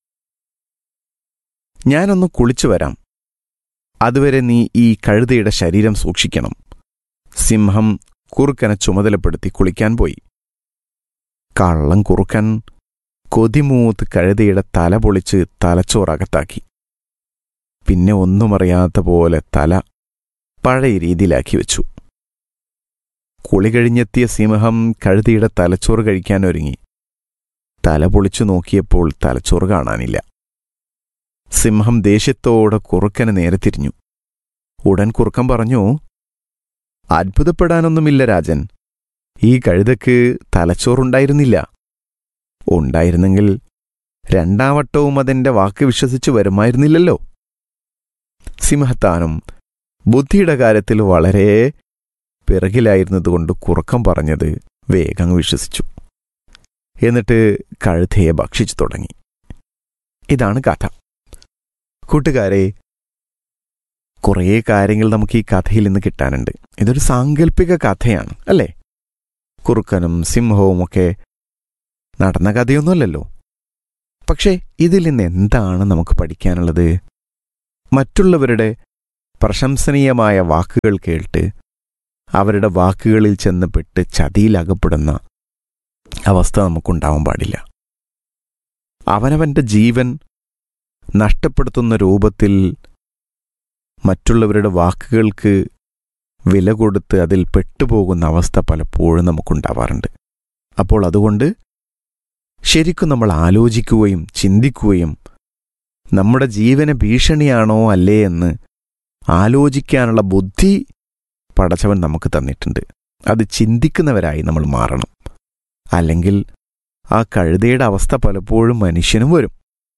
ഞാനൊന്ന് കുളിച്ചു വരാം, അതുവരെ നീ ഈ കഴുതയുടെ ശരീരം സൂക്ഷിക്കണം. സിംഹം കുറുക്കനെ ചുമതലപ്പെടുത്തി കുളിക്കാൻ പോയി. കള്ളം കുറുക്കൻ കൊതിമൂത്ത് കഴുതയുടെ തല പൊളിച്ച് തലച്ചോറകത്താക്കി. പിന്നെ ഒന്നുമറിയാത്ത പോലെ തല പഴയ രീതിയിലാക്കി വെച്ചു. കുളി കഴിഞ്ഞെത്തിയ സിംഹം കഴുതയുടെ തലച്ചോറ് കഴിക്കാനൊരുങ്ങി. തല പൊളിച്ചു നോക്കിയപ്പോൾ തലച്ചോറ് കാണാനില്ല. സിംഹം ദേഷ്യത്തോടെ കുറുക്കന് നേരെ തിരിഞ്ഞു. ഉടൻ കുറുക്കൻ പറഞ്ഞു, അത്ഭുതപ്പെടാനൊന്നുമില്ല രാജൻ, ഈ കഴുതയ്ക്ക് തലച്ചോറുണ്ടായിരുന്നില്ല. ഉണ്ടായിരുന്നെങ്കിൽ രണ്ടാവട്ടവും അതെന്റെ വാക്ക് വിശ്വസിച്ചു വരുമായിരുന്നില്ലല്ലോ. സിംഹത്താനും ബുദ്ധിയുടെ കാര്യത്തിൽ വളരെ പിറകിലായിരുന്നതുകൊണ്ട് കുറുക്കൻ പറഞ്ഞത് വേഗം വിശ്വസിച്ചു. എന്നിട്ട് കഴുതയെ ഭക്ഷിച്ചു തുടങ്ങി. ഇതാണ് കഥ. കൂട്ടുകാരെ, കുറേ കാര്യങ്ങൾ നമുക്ക് ഈ കഥയിൽ നിന്ന് കിട്ടാനുണ്ട്. ഇതൊരു സാങ്കല്പിക കഥയാണ് അല്ലേ? കുറുക്കനും സിംഹവും ഒക്കെ നടന്ന കഥയൊന്നുമല്ലല്ലോ. പക്ഷേ ഇതിൽ നിന്ന് എന്താണ് നമുക്ക് പഠിക്കാനുള്ളത്? മറ്റുള്ളവരുടെ പ്രശംസനീയമായ വാക്കുകൾ കേട്ട് അവരുടെ വാക്കുകളിൽ ചെന്നപ്പെട്ട് ചതിയിലകപ്പെടുന്ന അവസ്ഥ നമുക്കുണ്ടാവാൻ പാടില്ല. അവനവൻ്റെ ജീവൻ നഷ്ടപ്പെടുത്തുന്ന രൂപത്തിൽ മറ്റുള്ളവരുടെ വാക്കുകൾക്ക് വില കൊടുത്ത് അതിൽ പെട്ടുപോകുന്ന അവസ്ഥ പലപ്പോഴും നമുക്കുണ്ടാവാറുണ്ട്. അപ്പോൾ അതുകൊണ്ട് ശരിക്കും നമ്മൾ ആലോചിക്കുകയും ചിന്തിക്കുകയും നമ്മുടെ ജീവന് ഭീഷണിയാണോ അല്ലേ എന്ന് ആലോചിക്കാനുള്ള ബുദ്ധി പടച്ചവൻ നമുക്ക് തന്നിട്ടുണ്ട്. അത് ചിന്തിക്കുന്നവരായി നമ്മൾ മാറണം. അല്ലെങ്കിൽ ആ കഴുതയുടെ അവസ്ഥ പലപ്പോഴും മനുഷ്യനും വരും.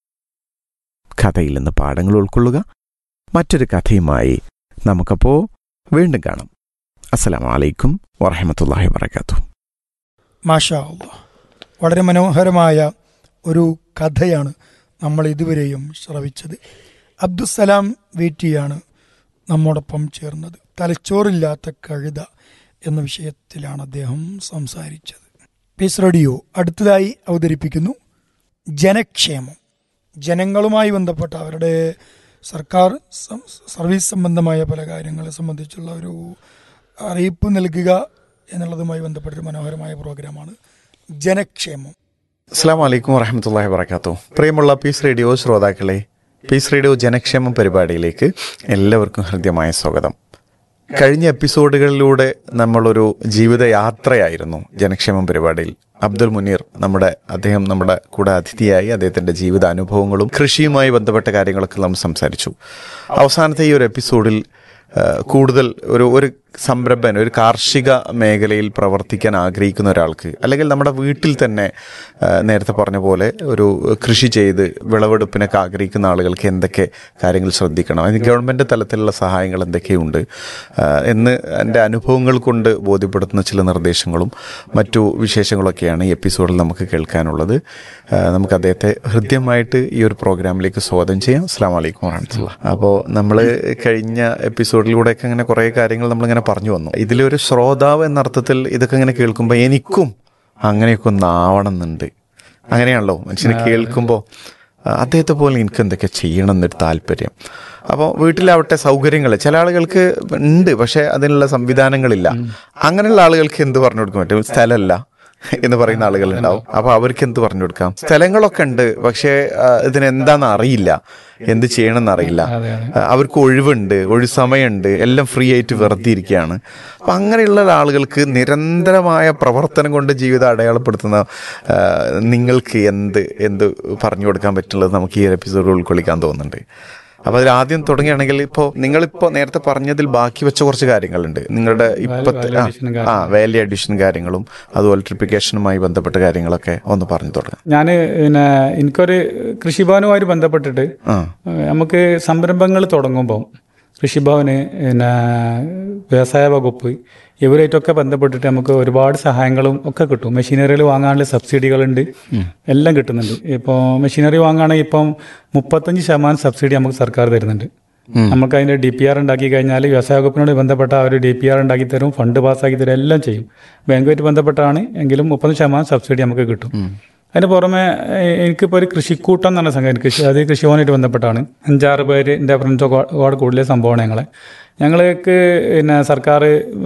കഥയിൽ നിന്ന് പാഠങ്ങൾ ഉൾക്കൊള്ളുക. മറ്റൊരു കഥയുമായി നമുക്കപ്പോൾ വീണ്ടും കാണാം. അസ്സലാമു അലൈക്കും വറഹ്മത്തുള്ളാഹി വബറകാതുഹു. മാഷാ അല്ലാഹ്, വളരെ മനോഹരമായ ഒരു കഥയാണ് നമ്മൾ ഇതുവരെയും ശ്രവിച്ചത്. അബ്ദുസ്സലാം വീട്ടിയാണ് നമ്മോടൊപ്പം ചേർന്നത്. തലച്ചോറില്ലാത്ത കഴുത എന്ന വിഷയത്തിലാണ് അദ്ദേഹം സംസാരിച്ചത്. പീസ് റേഡിയോ അടുത്തതായി അവതരിപ്പിക്കുന്നു ജനക്ഷേമം. ജനങ്ങളുമായി ബന്ധപ്പെട്ട അവരുടെ സർക്കാർ സർവീസ് സംബന്ധമായ പല കാര്യങ്ങളെ സംബന്ധിച്ചുള്ള ഒരു അറിയിപ്പ് നൽകുക എന്നുള്ളതുമായി ബന്ധപ്പെട്ടൊരു മനോഹരമായ പ്രോഗ്രാമാണ് ജനക്ഷേമം. അസ്സലാമു അലൈക്കും വറഹ്മത്തുള്ളാഹി വബറകാതുഹു. പ്രിയമുള്ള പീസ് റേഡിയോ ശ്രോതാക്കളെ, പീസ് റേഡിയോ ജനക്ഷേമം പരിപാടിയിലേക്ക് എല്ലാവർക്കും ഹൃദ്യമായ സ്വാഗതം. കഴിഞ്ഞ എപ്പിസോഡുകളിലൂടെ നമ്മളൊരു ജീവിതയാത്രയായിരുന്നു ജനക്ഷേമം പരിപാടിയിൽ. അബ്ദുൽ മുനീർ അദ്ദേഹം നമ്മുടെ കൂടെ അതിഥിയായി അദ്ദേഹത്തിന്റെ ജീവിത അനുഭവങ്ങളും കൃഷിയുമായി ബന്ധപ്പെട്ട കാര്യങ്ങളൊക്കെ നമ്മൾ സംസാരിച്ചു. അവസാനത്തെ ഈ ഒരു എപ്പിസോഡിൽ കൂടുതൽ ഒരു സംരംഭൻ, ഒരു കാർഷിക മേഖലയിൽ പ്രവർത്തിക്കാൻ ആഗ്രഹിക്കുന്ന ഒരാൾക്ക്, അല്ലെങ്കിൽ നമ്മുടെ വീട്ടിൽ തന്നെ നേരത്തെ പറഞ്ഞ പോലെ ഒരു കൃഷി ചെയ്ത് വിളവെടുപ്പിനൊക്കെ ആഗ്രഹിക്കുന്ന ആളുകൾക്ക് എന്തൊക്കെ കാര്യങ്ങൾ ശ്രദ്ധിക്കണം, അതിന് ഗവൺമെൻറ് തലത്തിലുള്ള സഹായങ്ങൾ എന്തൊക്കെയുണ്ട് എന്ന് എൻ്റെ അനുഭവങ്ങൾ കൊണ്ട് ബോധ്യപ്പെടുത്തുന്ന ചില നിർദ്ദേശങ്ങളും മറ്റു വിശേഷങ്ങളൊക്കെയാണ് ഈ എപ്പിസോഡിൽ നമുക്ക് കേൾക്കാനുള്ളത്. നമുക്ക് അദ്ദേഹത്തെ ഹൃദ്യമായിട്ട് ഈ ഒരു പ്രോഗ്രാമിലേക്ക് സ്വാഗതം ചെയ്യാം. അസ്സലാമു അലൈക്കും വറഹ്മത്തുള്ളാഹി. അപ്പോൾ നമ്മൾ കഴിഞ്ഞ എപ്പിസോഡിലൂടെയൊക്കെ അങ്ങനെ കുറേ കാര്യങ്ങൾ നമ്മളിങ്ങനെ പറഞ്ഞു വന്നു. ഇതിലൊരു ശ്രോതാവ് എന്നർത്ഥത്തിൽ ഇതൊക്കെ ഇങ്ങനെ കേൾക്കുമ്പോൾ എനിക്കും അങ്ങനെയൊക്കെ ഒന്ന് ആവണം എന്നുണ്ട്. അങ്ങനെയാണല്ലോ മനുഷ്യനെ കേൾക്കുമ്പോൾ അദ്ദേഹത്തെ പോലെ എനിക്ക് എന്തൊക്കെ ചെയ്യണം എന്നൊരു താല്പര്യം. അപ്പോൾ വീട്ടിലാവട്ടെ സൗകര്യങ്ങൾ ചില ആളുകൾക്ക് ഉണ്ട്, പക്ഷെ അതിനുള്ള സംവിധാനങ്ങളില്ല. അങ്ങനെയുള്ള ആളുകൾക്ക് എന്ത് പറഞ്ഞു കൊടുക്കാൻ പറ്റും? സ്ഥലമല്ല എന്ന് പറയുന്ന ആളുകളുണ്ടാവും. അപ്പോൾ അവർക്ക് എന്ത് പറഞ്ഞു കൊടുക്കാം? സ്ഥലങ്ങളൊക്കെ ഉണ്ട്, പക്ഷേ ഇതിനെന്താണെന്ന് അറിയില്ല, എന്ത് ചെയ്യണമെന്ന് അറിയില്ല. അവർക്ക് ഒഴിവുണ്ട്, സമയമുണ്ട്, എല്ലാം ഫ്രീ ആയിട്ട് വെറുതെ ഇരിക്കുകയാണ്. അപ്പം അങ്ങനെയുള്ള ആളുകൾക്ക് നിരന്തരമായ പ്രവർത്തനം കൊണ്ട് ജീവിതം അടയാളപ്പെടുത്തുന്ന നിങ്ങൾക്ക് എന്ത് പറഞ്ഞു കൊടുക്കാൻ പറ്റുള്ളത് നമുക്ക് ഈ എപ്പിസോഡ് ഉൾക്കൊള്ളിക്കാൻ തോന്നുന്നുണ്ട്. അപ്പോൾ അതിൽ ആദ്യം തുടങ്ങുകയാണെങ്കിൽ നിങ്ങളിപ്പോൾ നേരത്തെ പറഞ്ഞതിൽ ബാക്കി വെച്ച കുറച്ച് കാര്യങ്ങളുണ്ട്. നിങ്ങളുടെ ഇപ്പോഴത്തെ വാല്യൂ അഡീഷൻ കാര്യങ്ങളും അതുപോലെ ട്രിപ്പിക്കേഷനുമായി ബന്ധപ്പെട്ട കാര്യങ്ങളൊക്കെ ഒന്ന് പറഞ്ഞു തുടങ്ങാം. ഞാൻ എനിക്കൊരു കൃഷിഭവനുമായി ബന്ധപ്പെട്ടിട്ട് നമുക്ക് സംരംഭങ്ങൾ തുടങ്ങുമ്പോൾ കൃഷിഭവന് വ്യവസായ വകുപ്പ് ഇവരായിട്ടൊക്കെ ബന്ധപ്പെട്ടിട്ട് നമുക്ക് ഒരുപാട് സഹായങ്ങളും ഒക്കെ കിട്ടും. മെഷീനറികൾ വാങ്ങാനുള്ള സബ്സിഡികളുണ്ട്, എല്ലാം കിട്ടുന്നുണ്ട്. ഇപ്പോൾ മെഷീനറി വാങ്ങുകയാണെങ്കിൽ ഇപ്പം 35% സബ്സിഡി നമുക്ക് സർക്കാർ തരുന്നുണ്ട്. നമുക്ക് അതിൻ്റെ DPR ഉണ്ടാക്കി കഴിഞ്ഞാൽ വ്യവസായ വകുപ്പിനോട് ബന്ധപ്പെട്ട ഒരു DPR ഉണ്ടാക്കി തരും, ഫണ്ട് പാസ്സാക്കി തരും, എല്ലാം ചെയ്യും. ബാങ്കുമായിട്ട് ബന്ധപ്പെട്ടാണ് എങ്കിലും 30% സബ്സിഡി നമുക്ക് കിട്ടും. അതിന് പുറമെ എനിക്കിപ്പോൾ ഒരു കൃഷിക്കൂട്ടം എന്ന് പറഞ്ഞ സംഘം, അത് കൃഷിഭവനായിട്ട് ബന്ധപ്പെട്ടാണ്. 5-6 പേര് എൻ്റെ ഫ്രണ്ട്സ് ഒരുപാട് കൂടുതൽ സംഭവമാണ്. ഞങ്ങൾക്ക് സർക്കാർ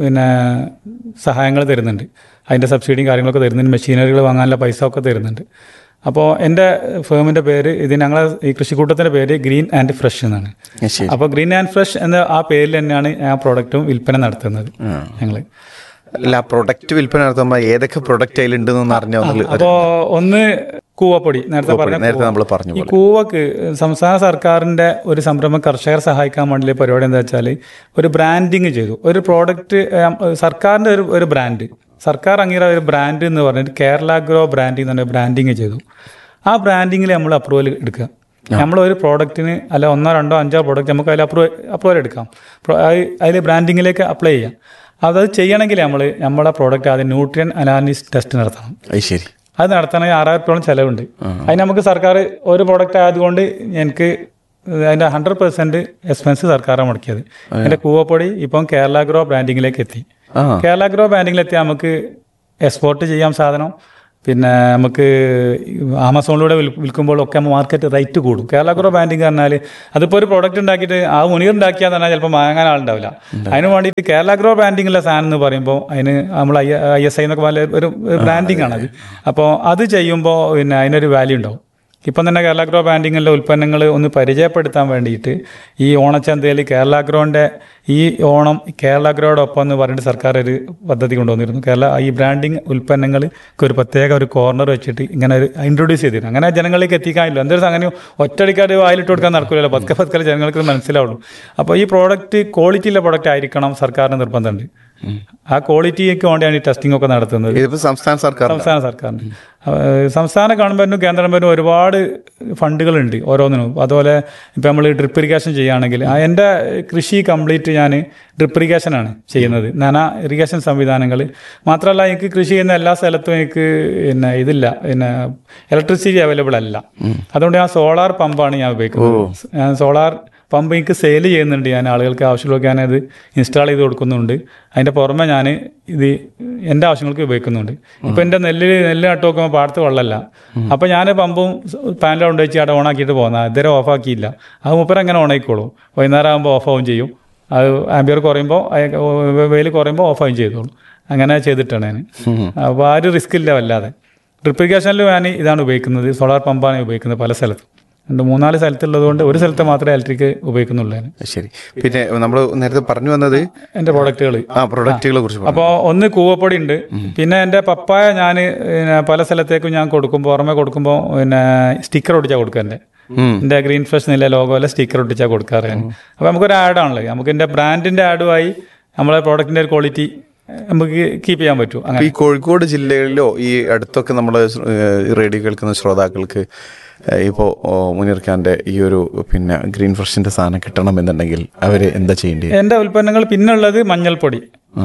സഹായങ്ങൾ തരുന്നുണ്ട്, അതിൻ്റെ സബ്സിഡിയും കാര്യങ്ങളൊക്കെ തരുന്നുണ്ട്, മെഷീനറികൾ വാങ്ങാനുള്ള പൈസ ഒക്കെ തരുന്നുണ്ട്. അപ്പോൾ എൻ്റെ ഫേമിൻ്റെ പേര് ഞങ്ങളെ ഈ കൃഷിക്കൂട്ടത്തിൻ്റെ പേര് ഗ്രീൻ ആൻഡ് ഫ്രഷ് എന്നാണ്. അപ്പോൾ ഗ്രീൻ ആൻഡ് ഫ്രഷ് എന്ന ആ പേരിൽ തന്നെയാണ് ആ പ്രോഡക്റ്റും വിൽപ്പന നടത്തുന്നത് ഞങ്ങൾ. അല്ല, പ്രൊഡക്റ്റ് വിൽപ്പന നടത്തുമ്പോൾ ഏതൊക്കെ പ്രൊഡക്റ്റ് അതിലുണ്ടെന്ന് അറിഞ്ഞ അപ്പോൾ ഒന്ന് കൂവപ്പൊടി, നേരത്തെ നമ്മൾ പറഞ്ഞു. ഈ കൂവക്ക് സംസ്ഥാന സർക്കാരിൻ്റെ ഒരു സംരംഭം കർഷകരെ സഹായിക്കാൻ വേണ്ടിയുള്ള പരിപാടി എന്താ വെച്ചാൽ ഒരു ബ്രാൻഡിങ് ചെയ്തു. ഒരു പ്രോഡക്റ്റ് സർക്കാരിൻ്റെ ഒരു ബ്രാൻഡ്, സർക്കാർ അംഗീകാര ഒരു ബ്രാൻഡ് എന്ന് പറഞ്ഞിട്ട് കേരള ഗ്രോ ബ്രാൻഡിങ് എന്ന് പറഞ്ഞ ബ്രാൻഡിങ് ചെയ്തു. ആ ബ്രാൻഡിങ്ങിൽ നമ്മൾ അപ്രൂവൽ എടുക്കുക. നമ്മളൊരു പ്രോഡക്റ്റിന് അല്ല 1, 2, 5 പ്രോഡക്റ്റ് നമുക്ക് അതിൽ അപ്രൂവൽ എടുക്കാം. അതിൽ ബ്രാൻഡിങ്ങിലേക്ക് അപ്ലൈ ചെയ്യാം. അത് ചെയ്യണമെങ്കിൽ നമ്മളെ പ്രോഡക്റ്റ് ആദ്യം ന്യൂട്രിയൻ അനാലിസിസ് ടെസ്റ്റ് നടത്തണം. ശരി, അത് നടത്തണമെങ്കിൽ 6000 ചിലവുണ്ട്. അതിന് നമുക്ക് സർക്കാർ ഒരു പ്രോഡക്റ്റ് ആയതുകൊണ്ട് എനിക്ക് അതിൻ്റെ 100% എക്സ്പെൻസ് സർക്കാരാണ് മുടക്കിയത്. എൻ്റെ കൂവപ്പൊടി ഇപ്പം കേരള ഗ്രോ ബ്രാൻഡിങ്ങിലേക്ക് എത്തി. കേരള ഗ്രോ ബ്രാൻഡിങ്ങിലെത്തി നമുക്ക് എക്സ്പോർട്ട് ചെയ്യാം സാധനം. പിന്നെ നമുക്ക് ആമസോണിലൂടെ വിൽക്കുമ്പോഴൊക്കെ മാർക്കറ്റ് റേറ്റ് കൂടും. കേരള ഗ്രോ ബ്രാൻഡിങ് പറഞ്ഞാൽ അതിപ്പോൾ ഒരു പ്രോഡക്റ്റ് ഉണ്ടാക്കിയിട്ട് ആ മുനീർ ഉണ്ടാക്കിയാൽ തന്നെ ചിലപ്പോൾ വാങ്ങാൻ ആളുണ്ടാവില്ല. അതിന് വേണ്ടിയിട്ട് കേരള ഗ്രോ ബ്രാൻഡിങ്ങിലെ സാധനം എന്ന് പറയുമ്പോൾ അതിന് നമ്മൾ ISI എന്നൊക്കെ പോലെ ഒരു ബ്രാൻഡിങ് ആണത്. അപ്പോൾ അത് ചെയ്യുമ്പോൾ പിന്നെ അതിനൊരു വാല്യൂ ഉണ്ടാവും. ഇപ്പം തന്നെ കേരള ഗ്രോ ബ്രാൻഡിങ്ങിലെ ഉൽപ്പന്നങ്ങൾ ഒന്ന് പരിചയപ്പെടുത്താൻ വേണ്ടിയിട്ട് ഈ ഓണച്ചന്തയിൽ കേരള ഗ്രോൻ്റെ ഈ ഓണം കേരള ഗ്രോയോടൊപ്പം എന്ന് പറഞ്ഞിട്ട് സർക്കാർ ഒരു പദ്ധതി കൊണ്ടുവന്നിരുന്നു. ഈ ബ്രാൻഡിങ് ഉൽപ്പന്നങ്ങൾക്ക് ഒരു പ്രത്യേക ഒരു കോർണർ വെച്ചിട്ട് ഇങ്ങനെ ഒരു ഇൻട്രൊഡ്യൂസ് ചെയ്തിരുന്നു. അങ്ങനെ ജനങ്ങളിലേക്ക് എത്തിക്കാനില്ല. എന്തൊരു അങ്ങനെ ഒറ്റടിക്കാട് വായിലിട്ട് കൊടുക്കാൻ നടക്കില്ലല്ലോ. പതുക്കെ ജനങ്ങൾക്ക് മനസ്സിലാവുള്ളൂ. അപ്പോൾ ഈ പ്രോഡക്റ്റ് ക്വാളിറ്റിയുള്ള പ്രോഡക്റ്റ് ആയിരിക്കണം സർക്കാരിന് നിർബന്ധമുണ്ട്. ആ ക്വാളിറ്റിക്ക് വേണ്ടിയാണ് ഈ ടെസ്റ്റിംഗ് ഒക്കെ നടത്തുന്നത്. സംസ്ഥാന സർക്കാരിന് സംസ്ഥാന ഗവൺമെന്റിനും കേന്ദ്ര ഗവൺമെന്റിനും ഒരുപാട് ഫണ്ടുകളുണ്ട് ഓരോന്നിനും. അതുപോലെ ഇപ്പം നമ്മൾ ഡ്രിപ്പ് ഇറിഗേഷൻ ചെയ്യുകയാണെങ്കിൽ എൻ്റെ കൃഷി കംപ്ലീറ്റ് ഞാൻ ഡ്രിപ്പ് ഇറിഗേഷനാണ് ചെയ്യുന്നത്. ഇറിഗേഷൻ സംവിധാനങ്ങൾ മാത്രമല്ല, എനിക്ക് കൃഷി ചെയ്യുന്ന എല്ലാ സ്ഥലത്തും എനിക്ക് പിന്നെ ഇതില്ല, പിന്നെ ഇലക്ട്രിസിറ്റി അവൈലബിൾ അല്ല. അതുകൊണ്ട് ഞാൻ സോളാർ പമ്പാണ് ഞാൻ ഉപയോഗിക്കുന്നത്. ഞാൻ സോളാർ പമ്പ് എനിക്ക് സെയിൽ ചെയ്യുന്നുണ്ട്. ഞാൻ ആളുകൾക്ക് ആവശ്യമുള്ളതൊക്കെ ഞാനത് ഇൻസ്റ്റാൾ ചെയ്ത് കൊടുക്കുന്നുണ്ട്. അതിൻ്റെ പുറമെ ഞാൻ ഇത് എൻ്റെ ആവശ്യങ്ങൾക്ക് ഉപയോഗിക്കുന്നുണ്ട്. ഇപ്പം എൻ്റെ നെല്ല് നട്ട് നോക്കുമ്പോൾ പാടത്ത് വെള്ളമല്ല. അപ്പം ഞാൻ പമ്പും പാനലും കൊണ്ട് വെച്ച് അവിടെ ഓണാക്കിയിട്ട് പോകുന്നത് ഇതുവരെ ഓഫാക്കിയില്ല. അത് മുപ്പര അങ്ങനെ ഓണായിക്കോളും. വൈകുന്നേരം ആകുമ്പോൾ ഓഫ് ആവും ചെയ്യും. അത് ആംബിയർ കുറയുമ്പോൾ വെയിൽ കുറയുമ്പോൾ ഓഫ് ആവും ചെയ്തോളും. അങ്ങനെ ചെയ്തിട്ടാണ് ഞാൻ. അപ്പോൾ ആ ഒരു റിസ്ക് ഇല്ല വല്ലാതെ. ഡ്രിപ്പ് ഇറിഗേഷനിൽ ഞാൻ ഇതാണ് ഉപയോഗിക്കുന്നത്, സോളാർ പമ്പാണ് ഉപയോഗിക്കുന്നത് പല സ്ഥലത്തും. 3-4 സ്ഥലത്തുള്ളത് കൊണ്ട് ഒരു സ്ഥലത്ത് മാത്രമേ ഇലക്ട്രിക് ഉപയോഗിക്കുന്നുള്ളൂ. ശരി. പിന്നെ നമ്മൾ നേരത്തെ പറഞ്ഞു വന്നത് എൻ്റെ പ്രൊഡക്റ്റുകളെ കുറിച്ച്. അപ്പോൾ ഒന്ന് കൂവപ്പൊടി ഉണ്ട്. പിന്നെ എൻ്റെ പപ്പായ ഞാൻ പല സ്ഥലത്തേക്കും ഞാൻ കൊടുക്കുമ്പോൾ പുറമെ കൊടുക്കുമ്പോൾ പിന്നെ സ്റ്റിക്കർ ഒട്ടിച്ചാൽ കൊടുക്കുക. എൻ്റെ ഗ്രീൻ ഫ്രഷ് നില ലോഗോയിലെ സ്റ്റിക്കർ ഒട്ടിച്ചാൽ കൊടുക്കാറ്. അപ്പോൾ നമുക്കൊരു ആഡാണല്ലോ, നമുക്ക് എൻ്റെ ബ്രാൻഡിൻ്റെ ആഡുമായി നമ്മളെ പ്രോഡക്റ്റിൻ്റെ ഒരു ക്വാളിറ്റി നമുക്ക് കീപ്പ് ചെയ്യാൻ പറ്റും. ഈ കോഴിക്കോട് ജില്ലയിലോ ഈ അടുത്തൊക്കെ നമ്മൾ റേഡിയോ കേൾക്കുന്ന ശ്രോതാക്കൾക്ക് ഇപ്പോൾ മുനീർ ഖാന്റെ ഈ ഒരു പിന്നെ ഗ്രീൻ ഫ്രഷിന്റെ സാധനം കിട്ടണമെന്നുണ്ടെങ്കിൽ അവർ എന്താ ചെയ്യേണ്ടത്? എൻ്റെ ഉൽപ്പന്നങ്ങൾ പിന്നുള്ളത് മഞ്ഞൾപ്പൊടി.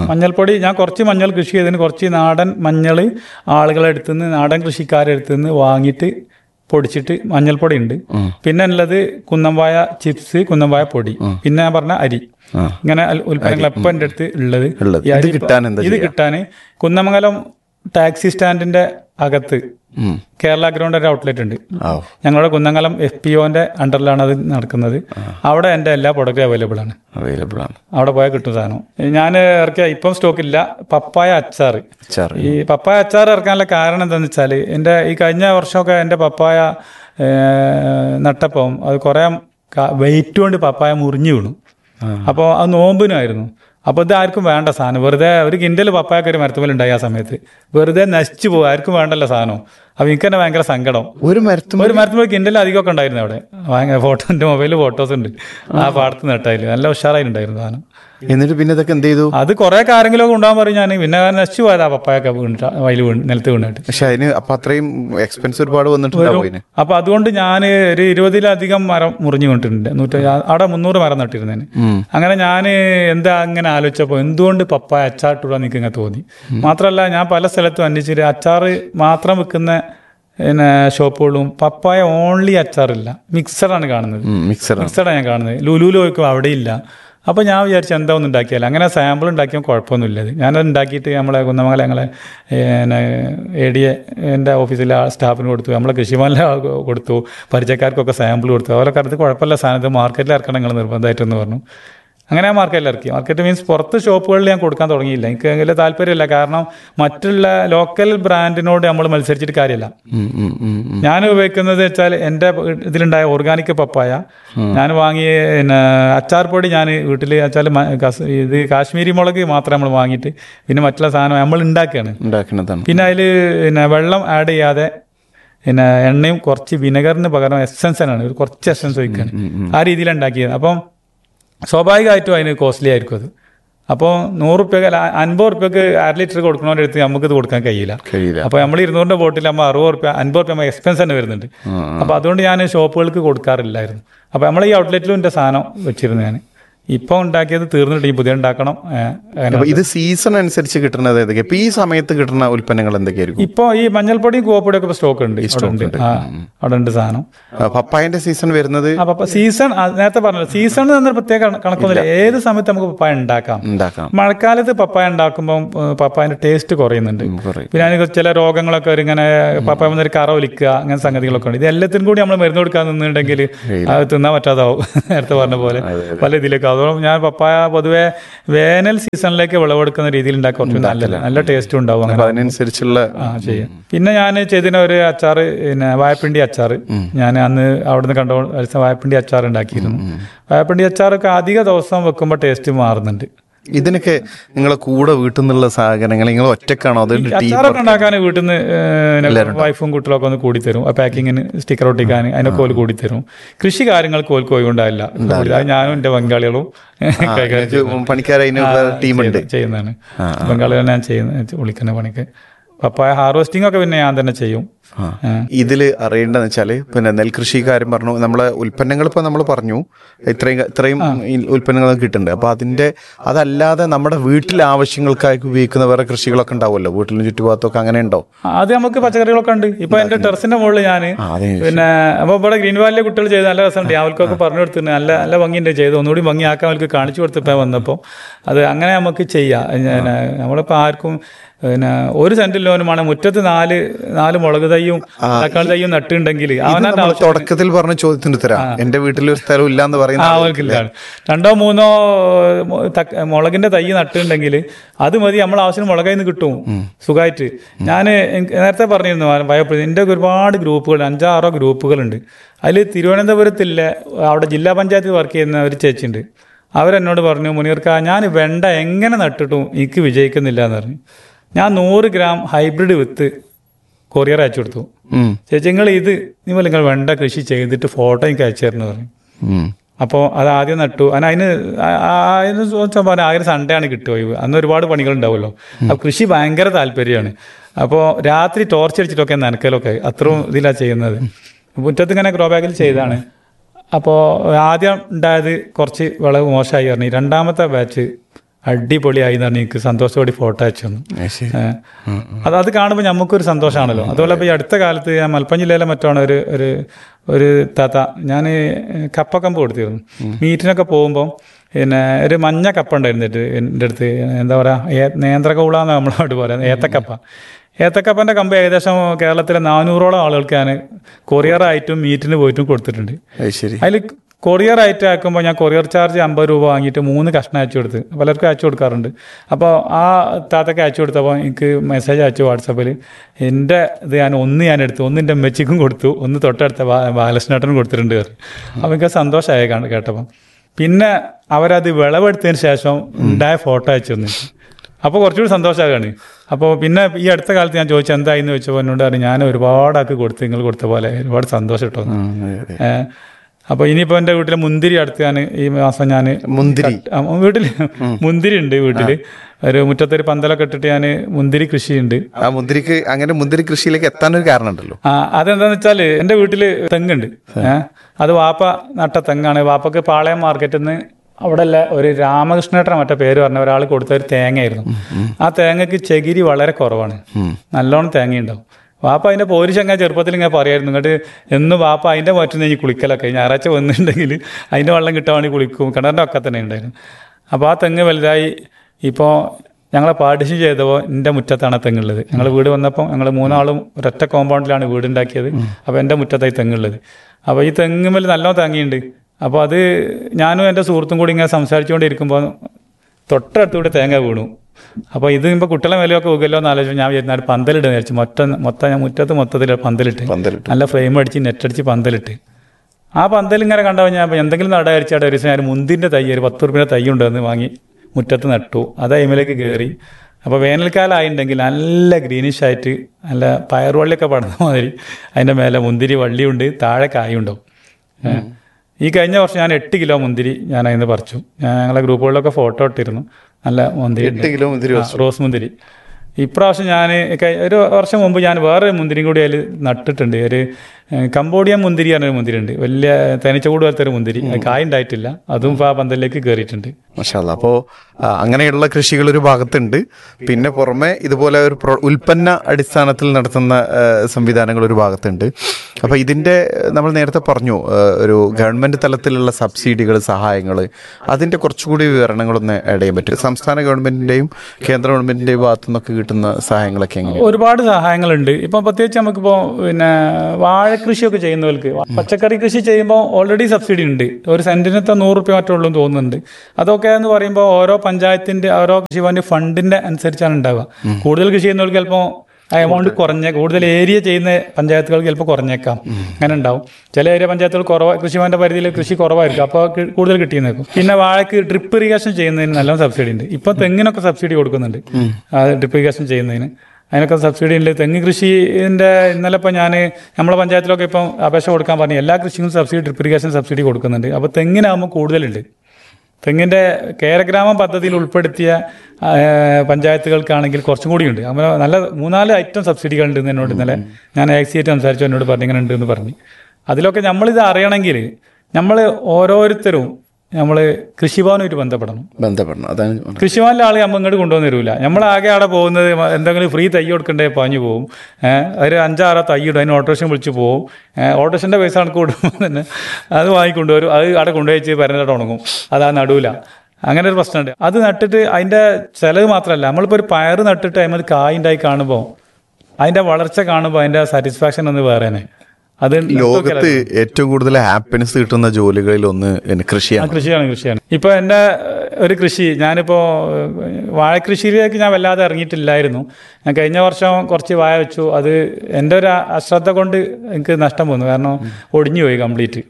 ഞാൻ കുറച്ച് മഞ്ഞൾ കൃഷി ചെയ്തതിന് കുറച്ച് നാടൻ മഞ്ഞൾ ആളുകളെ അടുത്തുനിന്ന്, നാടൻ കൃഷിക്കാരെ അടുത്തുനിന്ന് വാങ്ങിയിട്ട് പൊടിച്ചിട്ട് മഞ്ഞൾപ്പൊടി ഉണ്ട്. പിന്നെ ഉള്ളത് കുന്നമ്പായ ചിപ്സ്, കുന്നമ്പായ പൊടി, പിന്നെ ഞാൻ പറഞ്ഞ അരി. ഇങ്ങനെ ഉൽപ്പന്നങ്ങൾ എപ്പോൾ എൻ്റെ അടുത്ത് ഉള്ളത്. ഇത് കിട്ടാൻ കുന്നമംഗലം ടാക്സി സ്റ്റാൻഡിന്റെ അകത്ത് കേരള ഗ്രൗണ്ട് ഒരു ഔട്ട്ലെറ്റ് ഉണ്ട്. ഞങ്ങളുടെ കുന്നമംഗലം FPOന്റെ അണ്ടറിലാണ് അത് നടക്കുന്നത്. അവിടെ എൻ്റെ എല്ലാ പ്രൊഡക്റ്റും അവൈലബിൾ ആണ്. അവിടെ പോയാൽ കിട്ടും സാധനം. ഞാൻ ഇറക്കിയ ഇപ്പം സ്റ്റോക്കില്ല പപ്പായ അച്ചാർ. ഈ പപ്പായ അച്ചാർ ഇറക്കാനുള്ള കാരണം എന്താണെന്ന് വെച്ചാൽ, എൻ്റെ ഈ കഴിഞ്ഞ വർഷമൊക്കെ എൻ്റെ പപ്പായ നട്ടപ്പം അത് കുറേ വെയിറ്റ് കൊണ്ട് പപ്പായ മുറിഞ്ഞു വീണു. അപ്പോൾ അത് നോമ്പിനായിരുന്നു. അപ്പോൾ ഇത് ആർക്കും വേണ്ട സാധനം. വെറുതെ ഒരു കിൻഡൽ പപ്പായൊക്കെ ഒരു മരത്തുമേലുണ്ടായി. ആ സമയത്ത് വെറുതെ നശിച്ചു പോകും, ആർക്കും വേണ്ടല്ലോ സാധനം. അപ്പോൾ എനിക്ക് തന്നെ ഭയങ്കര സങ്കടം. ഒരു മരത്തുമേൽ കിൻഡൽ അധികമൊക്കെ ഉണ്ടായിരുന്നു അവിടെ. ഭയങ്കര എൻ്റെ മൊബൈലിൽ ഫോട്ടോസ് ഉണ്ട്. ആ പാടത്ത് നട്ടായില്ല, നല്ല ഉഷാറായിട്ടുണ്ടായിരുന്നു സാധനം. എന്നിട്ട് പിന്നെ ഇതൊക്കെ എന്ത് ചെയ്തു? അത് കുറെ കാര്യങ്ങളൊക്കെ ഉണ്ടാകാൻ പറയും ഞാൻ. പിന്നെ നശിച്ചു പോയതാ പപ്പായൊക്കെ വയൽ നിലത്ത് വീണിട്ട്. പക്ഷെ അതിന് അപ്പൊ അത്രയും എക്സ്പെൻസ് ഒരുപാട് വന്നിട്ടുണ്ട്. അപ്പൊ അതുകൊണ്ട് ഞാൻ ഒരു 20-ലധികം മരം മുറിഞ്ഞു കൊണ്ടിട്ടുണ്ട്. അവിടെ 300 മരം നട്ടിരുന്നതിന്. അങ്ങനെ ഞാൻ എന്താ അങ്ങനെ ആലോചിച്ചപ്പോൾ എന്തുകൊണ്ട് പപ്പായ അച്ചാറിട്ടുള്ള എനിക്ക് ഇങ്ങനെ തോന്നി. മാത്രമല്ല ഞാൻ പല സ്ഥലത്തും അന്വേഷിച്ചിട്ട് അച്ചാറ് മാത്രം വെക്കുന്ന പിന്നെ ഷോപ്പുകളും പപ്പായ ഓൺലി അച്ചാറില്ല, മിക്സഡാണ് കാണുന്നത്. മിക്സഡാണ് ഞാൻ കാണുന്നത്. ലുലുവിൽ പോയിക്കും അവിടെ ഇല്ല. അപ്പോൾ ഞാൻ വിചാരിച്ചു എന്താ ഒന്നും ഉണ്ടാക്കിയാൽ. അങ്ങനെ സാമ്പിൾ ഉണ്ടാക്കിയാൽ കുഴപ്പമൊന്നുമില്ലത്. ഞാനത് ഉണ്ടാക്കിയിട്ട് നമ്മളെ കുന്നമംഗലം ഞങ്ങളെ ADA എൻ്റെ ഓഫീസിലെ സ്റ്റാഫിന് കൊടുത്തു, നമ്മളെ കൃഷിഭവനിലെ കൊടുത്തു, പരിചയക്കാർക്കൊക്കെ സാമ്പിൾ കൊടുത്തു. അവരൊക്കെ അടുത്ത് കുഴപ്പമില്ല സാധനത്ത് മാർക്കറ്റിൽ ഇറക്കണം നിങ്ങൾ നിർബന്ധമായിട്ടെന്ന് പറഞ്ഞു. അങ്ങനെ ഞാൻ മാർക്കറ്റിൽ ഇറക്കി. മാർക്കറ്റ് മീൻസ് പുറത്ത് ഷോപ്പുകളിൽ ഞാൻ കൊടുക്കാൻ തുടങ്ങിയില്ല. എനിക്ക് വലിയ താല്പര്യമില്ല. കാരണം മറ്റുള്ള ലോക്കൽ ബ്രാൻഡിനോട് നമ്മൾ മത്സരിച്ചിട്ട് കാര്യമില്ല. ഞാൻ ഉപയോഗിക്കുന്നത് വെച്ചാൽ എൻ്റെ ഇതിലുണ്ടായ ഓർഗാനിക് പപ്പായ ഞാൻ വാങ്ങിയ പിന്നെ അച്ചാർ പൊടി ഞാൻ വീട്ടിൽ വെച്ചാൽ ഇത് കാശ്മീരി മുളക് മാത്രം നമ്മൾ വാങ്ങിയിട്ട് പിന്നെ മറ്റുള്ള സാധനം നമ്മൾ ഉണ്ടാക്കുകയാണ്. പിന്നെ അതിൽ പിന്നെ വെള്ളം ആഡ് ചെയ്യാതെ പിന്നെ എണ്ണയും കുറച്ച് വിനെഗറിന് പകരം എസൻസാണ്, ഒരു കുറച്ച് എസൻസ് ഒഴിക്കുകയാണ്. ആ രീതിയിലാണ് ഉണ്ടാക്കിയത്. അപ്പം സ്വാഭാവികമായിട്ടും അതിന് കോസ്റ്റ്ലി ആയിരിക്കും അത്. അപ്പോൾ 100 റുപ്യക്ക് 50 റുപ്യക്ക് 1/2 ലിറ്റർ കൊടുക്കണവരുടെ അടുത്ത് നമുക്കിത് കൊടുക്കാൻ കഴിയില്ല. അപ്പോൾ നമ്മൾ 200 ബോട്ടിൽ നമ്മൾ 60 റുപ്യ 50 റുപ്യ എക്സ്പെൻസ് തന്നെ വരുന്നുണ്ട്. അപ്പോൾ അതുകൊണ്ട് ഞാൻ ഷോപ്പുകൾക്ക് കൊടുക്കാറില്ലായിരുന്നു. അപ്പോൾ നമ്മൾ ഈ ഔട്ട്ലെറ്റിലും എൻ്റെ സാധനം വെച്ചിരുന്നു ഞാൻ. ഇപ്പോൾ ഉണ്ടാക്കിയത് തീർന്നിട്ട് പുതിയ ഉണ്ടാക്കണം. അപ്പൊ ഇത് സീസൺ അനുസരിച്ച് കിട്ടുന്നത് ഏതൊക്കെ? ഇപ്പൊ ഈ സമയത്ത് കിട്ടുന്ന ഉൽപ്പന്നങ്ങൾ എന്തൊക്കെയായിരിക്കും? ഇപ്പോൾ ഈ മഞ്ഞൾപ്പൊടിയും കൂവപ്പൊടിയും ഒക്കെ സ്റ്റോക്ക് ഉണ്ട്, അവിടെ ഉണ്ട് സാധനം. പപ്പായന്റെ സീസൺ വരുന്നത് സീസൺ നേരത്തെ പറഞ്ഞല്ലോ, സീസൺ എന്നൊരു പ്രത്യേക കണക്കൊന്നുമില്ല. ഏത് സമയത്ത് നമുക്ക് പപ്പായ ഉണ്ടാക്കാം. മഴക്കാലത്ത് പപ്പായ ഉണ്ടാക്കുമ്പോൾ പപ്പായന്റെ ടേസ്റ്റ് കുറയുന്നുണ്ട്. പിന്നെ അതിന് ചില രോഗങ്ങളൊക്കെ ഇങ്ങനെ പപ്പായ വന്നൊരു കറ ഒലിക്കുക, അങ്ങനെ സംഗതികളൊക്കെ ഉണ്ട്. ഇത് എല്ലാത്തിനും കൂടി നമ്മൾ മരുന്ന് കൊടുക്കാൻ നിന്നുണ്ടെങ്കിൽ അത് തിന്നാൻ പറ്റാതാവും, നേരത്തെ പറഞ്ഞ പോലെ പല ഇതിലേക്ക്. അതുകൊണ്ട് ഞാൻ പപ്പായ പൊതുവെ വേനൽ സീസണിലേക്ക് വിളവെടുക്കുന്ന രീതിയിൽ ഉണ്ടാക്കി കുറച്ച് നല്ല ടേസ്റ്റും ഉണ്ടാവും. അങ്ങനെ അതിനനുസരിച്ചുള്ള ചെയ്യാം. പിന്നെ ഞാൻ ചെയ്തിരുന്ന ഒരു അച്ചാറ്, പിന്നെ വാഴപ്പിണ്ടി അച്ചാറ്, ഞാൻ അന്ന് അവിടുന്ന് കണ്ടോ വാഴപ്പിണ്ടി അച്ചാർ ഉണ്ടാക്കിയിരുന്നു. വാഴപ്പിണ്ടി അച്ചാറൊക്കെ അധിക ദിവസം വെക്കുമ്പോൾ ടേസ്റ്റ് മാറുന്നുണ്ട്. ഇതിനൊക്കെ നിങ്ങളെ കൂടെ വീട്ടിൽ നിന്നുള്ള സാധനങ്ങൾ നിങ്ങൾ ഒറ്റക്കാണോ? അച്ചാറൊക്കെ ഉണ്ടാക്കാൻ വീട്ടിൽ നിന്ന് വൈഫും കുട്ടികളൊക്കെ ഒന്ന് കൂടി തരും. പാക്കിങ്ങിന് സ്റ്റിക്കർ ഒട്ടിക്കാൻ അതിനൊക്കെ ഓല് കൂടി തരും. കൃഷി കാര്യങ്ങൾക്ക് ഓൽക്ക് പോയിക്കൊണ്ടാവില്ല. ഞാനും എന്റെ ബംഗാളികളും ചെയ്യുന്നതാണ്. ബംഗാളികൾ ഞാൻ വിളിക്കുന്ന പണിക്ക്. പപ്പായ ഹാർവെസ്റ്റിംഗ് ഒക്കെ പിന്നെ ഞാൻ തന്നെ ചെയ്യും. ഇതിൽ അറിയേണ്ടതെന്ന് വെച്ചാൽ പിന്നെ നെൽകൃഷിക്കാരും പറഞ്ഞു നമ്മളെ ഉൽപ്പന്നങ്ങൾ ഇപ്പൊ നമ്മൾ പറഞ്ഞു ഇത്രയും ഉൽപ്പന്നങ്ങൾ കിട്ടുന്നുണ്ട്. അപ്പൊ അതല്ലാതെ നമ്മുടെ വീട്ടിലെ ആവശ്യങ്ങൾക്കായി ഉപയോഗിക്കുന്ന വേറെ കൃഷികളൊക്കെ ഉണ്ടാവുമല്ലോ വീട്ടിലും ചുറ്റുഭാഗത്തൊക്കെ, അങ്ങനെ ഉണ്ടോ? അത് നമുക്ക് പച്ചക്കറികളൊക്കെ ഉണ്ട്. ഇപ്പൊ എന്റെ ടെറസിന്റെ മുകളിൽ ഞാൻ പിന്നെ അപ്പൊ ഇവിടെ ഗ്രീൻ വാലിലെ കുട്ടികൾ ചെയ്ത് നല്ല രസമുണ്ട്. അവർക്കൊക്കെ പറഞ്ഞു കൊടുത്തിട്ടുണ്ട്, നല്ല ഭംഗിയുണ്ട് ചെയ്ത്. ഒന്നുകൂടി ഭംഗിയാക്കാൻ അവർക്ക് കാണിച്ചു കൊടുത്തിപ്പോ വന്നപ്പോൾ അത് അങ്ങനെ നമുക്ക് ചെയ്യാം. നമ്മളിപ്പോ ആർക്കും പിന്നെ ഒരു സെന്റിൽ ലോനുമാണ് മുറ്റത്ത് നാല് മുളക് തയ്യും തക്കാളി തയ്യും നട്ടുണ്ടെങ്കിൽ തുടക്കത്തിൽ പറഞ്ഞ ചോദ്യത്തിന് തരാം. എന്റെ വീട്ടിലൊരു സ്ഥലം ഇല്ലാന്ന് പറയുന്നത് 2 or 3 മുളകിന്റെ തൈ നട്ടുണ്ടെങ്കിൽ അത് മതി, നമ്മൾ ആവശ്യത്തിന് മുളകയിൽ നിന്ന് കിട്ടും സുഖമായിട്ട്. ഞാൻ നേരത്തെ പറഞ്ഞിരുന്നു ഭയപ്പെടുന്നു, എൻ്റെ ഒരുപാട് ഗ്രൂപ്പുകൾ 5-6 ഗ്രൂപ്പുകളുണ്ട്. അതിൽ തിരുവനന്തപുരത്തില്ല അവിടെ ജില്ലാ പഞ്ചായത്തിൽ വർക്ക് ചെയ്യുന്ന ഒരു ചേച്ചിയുണ്ട്. അവരെന്നോട് പറഞ്ഞു, മുനീർക്ക ഞാൻ വെണ്ട എങ്ങനെ നട്ടിട്ടും എനിക്ക് വിജയിക്കുന്നില്ല എന്ന് പറഞ്ഞു. ഞാൻ 100 ഗ്രാം ഹൈബ്രിഡ് വിത്ത് കൊറിയർ അയച്ചു കൊടുത്തു. ചേച്ചി നിങ്ങൾ വെണ്ട കൃഷി ചെയ്തിട്ട് ഫോട്ടോ എനിക്ക് അയച്ചു തരുന്നു പറഞ്ഞു. അപ്പോൾ അത് ആദ്യം നട്ടു. അതിന് പറഞ്ഞാൽ ആകെ സൺഡേ ആണ് കിട്ടുക. അന്ന് ഒരുപാട് പണികളുണ്ടാവുമല്ലോ. അപ്പോൾ കൃഷി ഭയങ്കര താല്പര്യമാണ്. അപ്പോൾ രാത്രി ടോർച്ച് അടിച്ചിട്ടൊക്കെ നനക്കലൊക്കെ അത്രയും ഇതിലാണ് ചെയ്യുന്നത്. മുറ്റത്ത് ഇങ്ങനെ ഗ്രോ ബാഗിൽ ചെയ്താണ്. അപ്പോൾ ആദ്യം ഉണ്ടായത് കുറച്ച് വിളവ് മോശമായി പറഞ്ഞു. 2ാമത്തെ ബാച്ച് അടിപൊളിയായി എന്ന് പറഞ്ഞാൽ എനിക്ക് സന്തോഷത്തോടെ ഫോട്ടോ അയച്ചു തന്നു. അത് കാണുമ്പോൾ നമുക്കൊരു സന്തോഷമാണല്ലോ. അതുപോലെ ഇപ്പോൾ ഈ അടുത്ത കാലത്ത് ഞാൻ മലപ്പുറം ജില്ലയിലെ മറ്റാണ് ഒരു താത്ത, ഞാൻ കപ്പക്കമ്പ് കൊടുത്തിരുന്നു. മീറ്റിനൊക്കെ പോകുമ്പോൾ പിന്നെ ഒരു മഞ്ഞ കപ്പ ഉണ്ടായിരുന്നിട്ട് എൻ്റെ അടുത്ത്, എന്താ പറയുക, നേന്ത്രകൗളാന്ന് നമ്മളോട് പറയാം, ഏത്തക്കപ്പൻ്റെ കമ്പ് ഏകദേശം കേരളത്തിലെ 400ഓളം ആളുകൾക്ക് ഞാൻ കൊറിയറായിട്ടും മീറ്റിന് പോയിട്ടും കൊടുത്തിട്ടുണ്ട്. അതിൽ കൊറിയർ ആയിട്ട് അയക്കുമ്പോൾ ഞാൻ കൊറിയർ ചാർജ് 50 രൂപ വാങ്ങിയിട്ട് 3 കഷ്ണം അയച്ചു കൊടുത്ത് പലർക്കും അയച്ചു കൊടുക്കാറുണ്ട്. അപ്പോൾ ആ താത്തക്ക് അയച്ചു കൊടുത്തപ്പോൾ എനിക്ക് മെസ്സേജ് അയച്ചു വാട്സാപ്പിൽ. എൻ്റെ ഇത് ഞാൻ എടുത്തു, ഒന്ന് എൻ്റെ അമ്മച്ചിക്കും കൊടുത്തു, ഒന്ന് തൊട്ടടുത്ത ബാലകൃഷ്ണേട്ടനും കൊടുത്തിട്ടുണ്ട്. അപ്പോൾ എനിക്ക് സന്തോഷമായി കേട്ടപ്പോൾ. പിന്നെ അവരത് വിളവെടുത്തതിന് ശേഷം ഉണ്ടായ ഫോട്ടോ അയച്ചു തന്നു. അപ്പോൾ കുറച്ചുകൂടി സന്തോഷമാകാണ്. അപ്പോൾ പിന്നെ ഈ അടുത്ത കാലത്ത് ഞാൻ ചോദിച്ചു എന്തായിന്ന് ചോദിച്ചപ്പോൾ എന്നോട് പറഞ്ഞു, ഞാൻ ഒരുപാടാക്കി കൊടുത്ത് നിങ്ങൾ കൊടുത്ത പോലെ ഒരുപാട് സന്തോഷം കിട്ടും. അപ്പോൾ ഇനിയിപ്പോൾ എൻ്റെ വീട്ടിലെ മുന്തിരി അടുത്ത് ഞാൻ ഈ മാസം ഞാൻ വീട്ടിൽ മുന്തിരി ഉണ്ട്. വീട്ടിൽ ഒരു മുറ്റത്തൊരു പന്തലൊക്കെ ഇട്ടിട്ട് ഞാൻ മുന്തിരി കൃഷിയുണ്ട്. മുന്തിരിക്ക് അങ്ങനെ മുന്തിരി കൃഷിയിലേക്ക് എത്താനൊരു കാരണം ഉണ്ടല്ലോ. അതെന്താന്ന് വെച്ചാൽ എൻ്റെ വീട്ടിൽ തെങ്ങുണ്ട്. അത് വാപ്പ നട്ട തെങ്ങാണ്. വാപ്പക്ക് പാളയം മാർക്കറ്റിൽ നിന്ന് അവിടെ അല്ല ഒരു രാമകൃഷ്ണേട്ടൻ മറ്റേ പേര് പറഞ്ഞ ഒരാൾ കൊടുത്ത ഒരു തേങ്ങയായിരുന്നു. ആ തേങ്ങയ്ക്ക് ചകിരി വളരെ കുറവാണ്, നല്ലോണം തേങ്ങയുണ്ടാവും. വാപ്പ അതിൻ്റെ പോരിശങ്ങ ചെറുപ്പത്തിൽ ഇങ്ങനെ പറയായിരുന്നു. എന്നിട്ട് എന്നും വാപ്പ അതിൻ്റെ പറ്റുന്ന ഈ കുളിക്കലൊക്കെ ഞായറാഴ്ച വന്നിട്ടുണ്ടെങ്കിൽ അതിൻ്റെ വെള്ളം കിട്ടാൻ വേണ്ടി കുളിക്കും. കിണറിൻ്റെ ഒക്കെ തന്നെ ഉണ്ടായിരുന്നു. അപ്പോൾ ആ തെങ്ങ് വലുതായി. ഇപ്പോൾ ഞങ്ങളെ പാർട്ടിഷൻ ചെയ്തപ്പോൾ എൻ്റെ മുറ്റത്താണ് തെങ്ങുള്ളത്. ഞങ്ങൾ വീട് വന്നപ്പോൾ ഞങ്ങൾ 3 ആളും ഒരൊറ്റ കോമ്പൗണ്ടിലാണ് വീടുണ്ടാക്കിയത്. അപ്പോൾ എൻ്റെ മുറ്റത്തായി തെങ്ങുള്ളത്. അപ്പോൾ ഈ തെങ്ങുമ്മൽ നല്ലോണം തേങ്ങയുണ്ട്. അപ്പോൾ അത് ഞാനും എൻ്റെ സുഹൃത്തും കൂടി ഇങ്ങനെ സംസാരിച്ചുകൊണ്ടിരിക്കുമ്പോൾ തൊട്ടടുത്തൂടെ തേങ്ങ വീണു. അപ്പോൾ ഇത് ഇപ്പോൾ കുട്ടികളെ വിലയൊക്കെ പോകുമല്ലോ എന്ന് ആലോചിച്ചു. ഞാൻ വിചാരിച്ചു പന്തലിട്ട് വിചാരിച്ചു. ഞാൻ മുറ്റത്ത് മൊത്തത്തിൽ പന്തലിട്ട് നല്ല ഫ്രെയിം അടിച്ച് നെറ്റടിച്ച് പന്തലിട്ട് ആ പന്തൽ ഇങ്ങനെ കണ്ടപ്പോൾ ഞാൻ എന്തെങ്കിലും നടയരിച്ചായിട്ട് ഒരു ദിവസം ഞാൻ മുന്തിൻ്റെ തൈ ഒരു 10 രൂപയുടെ തൈ ഉണ്ടെന്ന് വാങ്ങി മുറ്റത്ത് നട്ടു. അത് അതിലേക്ക് കയറി. അപ്പോൾ വേനൽക്കാലം ആയിട്ടുണ്ടെങ്കിൽ നല്ല ഗ്രീനിഷ് ആയിട്ട് നല്ല പയറുവള്ളിയൊക്കെ പടർന്ന മാതിരി അതിൻ്റെ മേലെ മുന്തിരി വള്ളിയുണ്ട്, താഴെ കായുണ്ടാവും. ഈ കഴിഞ്ഞ വർഷം ഞാൻ 8 കിലോ മുന്തിരി ഞാൻ അതിന് പറിച്ചു. ഞങ്ങളെ ഗ്രൂപ്പുകളിലൊക്കെ ഫോട്ടോ ഇട്ടിരുന്നു. നല്ല മുന്തിരി, റോസ് മുന്തിരി. ഇപ്രാവശ്യം ഞാൻ ഒരു വർഷം മുമ്പ് ഞാൻ വേറെ മുന്തിരിയും കൂടി അതിൽ നട്ടിട്ടുണ്ട്. കംബോഡിയൻ മുന്തിരി പറഞ്ഞൊരു മുന്തിരി ഉണ്ട്, വലിയ തേനീച്ചകൂട് പോലത്തെ ഒരു മുന്തിരി, കായ ഉണ്ടായിട്ടില്ല, അതും ഇപ്പോൾ ആ പന്തലിലേക്ക് കയറിയിട്ടുണ്ട്. മാഷാ അല്ലാ. അപ്പോൾ അങ്ങനെയുള്ള കൃഷികൾ ഒരു ഭാഗത്തുണ്ട്. പിന്നെ പുറമെ ഇതുപോലെ ഒരു ഉൽപ്പന്ന അടിസ്ഥാനത്തിൽ നടത്തുന്ന സംവിധാനങ്ങൾ ഒരു ഭാഗത്തുണ്ട്. അപ്പോൾ ഇതിൻ്റെ നമ്മൾ നേരത്തെ പറഞ്ഞു ഒരു ഗവൺമെൻറ് തലത്തിലുള്ള സബ്സിഡികൾ, സഹായങ്ങൾ, അതിൻ്റെ കുറച്ചുകൂടി വിവരണങ്ങളൊന്ന് ആഡ് ചെയ്യാൻ പറ്റും. സംസ്ഥാന ഗവൺമെൻറ്റിൻ്റെയും കേന്ദ്ര ഗവൺമെൻറ്റിൻ്റെയും ഭാഗത്തു നിന്നൊക്കെ കിട്ടുന്ന സഹായങ്ങളൊക്കെ എങ്ങനെ? ഒരുപാട് സഹായങ്ങളുണ്ട്. ഇപ്പം പ്രത്യേകിച്ച് നമുക്കിപ്പോൾ പിന്നെ വാഴക്കൃഷിയൊക്കെ ചെയ്യുന്നവർക്ക്, പച്ചക്കറി കൃഷി ചെയ്യുമ്പോൾ ഓൾറെഡി സബ്സിഡി ഉണ്ട്. ഒരു സെന്റിനത്തെ 100 രൂപ മറ്റേ ഉള്ളൂ എന്ന് തോന്നുന്നുണ്ട്. അതൊക്കെ എന്ന് പറയുമ്പോൾ ഓരോ പഞ്ചായത്തിന്റെ ഓരോ കൃഷിഭവന്റെ ഫണ്ടിന്റെ അനുസരിച്ചാണ് ഉണ്ടാവുക. കൂടുതൽ കൃഷി ചെയ്യുന്നവർക്ക് ചിലപ്പോൾ എമൗണ്ട് കൂടുതൽ ഏരിയ ചെയ്യുന്ന പഞ്ചായത്തുകൾക്ക് ചിലപ്പോൾ കുറഞ്ഞേക്കാം, അങ്ങനെ ഉണ്ടാവും. ചില ഏരിയ പഞ്ചായത്തുകൾ കൃഷിഭവന്റെ പരിധിയിൽ കൃഷി കുറവായിരിക്കും, അപ്പോൾ കൂടുതൽ കിട്ടിയെന്നേക്കും. പിന്നെ വാഴക്ക് ഡ്രിപ്പ് ഇറിഗേഷൻ ചെയ്യുന്നതിന് നല്ല സബ്സിഡി ഉണ്ട്. ഇപ്പം തെങ്ങിനൊക്കെ സബ്സിഡി കൊടുക്കുന്നുണ്ട്, ഡ്രിപ്പ് ഇറിഗേഷൻ ചെയ്യുന്നതിന് അതിനൊക്കെ സബ്സിഡി ഉണ്ട്. തെങ്ങ് കൃഷിൻ്റെ ഇന്നലെ ഇപ്പോൾ നമ്മളെ പഞ്ചായത്തിലൊക്കെ ഇപ്പം അപേക്ഷ കൊടുക്കാൻ പറഞ്ഞു, എല്ലാ കൃഷിക്കും സബ്സിഡി, ഡ്രിപ്പ് ഇറിഗേഷൻ സബ്സിഡി കൊടുക്കുന്നുണ്ട്. അപ്പോൾ തെങ്ങിനാകുമ്പോൾ കൂടുതലുണ്ട്. തെങ്ങിൻ്റെ കേരഗ്രാമം പദ്ധതിയിൽ ഉൾപ്പെടുത്തിയ പഞ്ചായത്തുകൾക്കാണെങ്കിൽ കുറച്ചും കൂടിയുണ്ട്. അങ്ങനെ നല്ല 3-4 ഐറ്റം സബ്സിഡികളുണ്ട് എന്നോട് ഇന്നലെ ഞാൻ ആക്സിയായിട്ട് സംസാരിച്ചു, എന്നോട് പറഞ്ഞു ഇങ്ങനെ ഉണ്ട് എന്ന് പറഞ്ഞു. അതിലൊക്കെ നമ്മളിത് അറിയണമെങ്കിൽ നമ്മൾ ഓരോരുത്തരും നമ്മൾ കൃഷിഭവനുമായിട്ട് ബന്ധപ്പെടണം. അതാണ് കൃഷിഭവനിലെ ആൾ നമ്മൾ ഇങ്ങോട്ട് കൊണ്ടുവന്ന് തരൂല. നമ്മളാകെ അവിടെ പോകുന്നത് എന്തെങ്കിലും ഫ്രീ തൈ കൊടുക്കണ്ടേ പാഞ്ഞു പോകും. ഒരു 5-6 തൈ ഇടും, അതിന് ഓട്ടോറിക്ഷ വിളിച്ച് പോകും. ഓട്ടോറിക്ഷൻ്റെ പൈസ കണക്ക് കൊടുക്കുമ്പോൾ തന്നെ അത് വാങ്ങിക്കൊണ്ടുവരും. അത് അവിടെ കൊണ്ടുപോയി പരന്നിട്ട് ഉണങ്ങും, അതാ നടൂല. അങ്ങനെ ഒരു പ്രശ്നമുണ്ട്. അത് നട്ടിട്ട് അതിൻ്റെ ചിലവ് മാത്രമല്ല, നമ്മളിപ്പോൾ ഒരു പയർ നട്ടിട്ട് അതിന് കായുണ്ടായി കാണുമ്പോൾ അതിൻ്റെ വളർച്ച കാണുമ്പോൾ അതിൻ്റെ സാറ്റിസ്ഫാക്ഷൻ ഒന്ന് വേറെ തന്നെ. അത് ലോകത്ത് ഏറ്റവും കൂടുതൽ ഹാപ്പിനെസ് കിട്ടുന്ന ജോലികളിൽ ഒന്ന് കൃഷിയാണ്. ഇപ്പൊ എന്റെ ഒരു കൃഷി, ഞാനിപ്പോ വാഴക്കൃഷിയിലേക്ക് ഞാൻ വല്ലാതെ ഇറങ്ങിയിട്ടില്ലായിരുന്നു. ഞാൻ കഴിഞ്ഞ വർഷം കുറച്ച് വാഴ വെച്ചു. അത് എൻ്റെ ഒരു അശ്രദ്ധ കൊണ്ട് എനിക്ക് നഷ്ടം വന്നു, കാരണം ഒടിഞ്ഞു പോയി കംപ്ലീറ്റ്.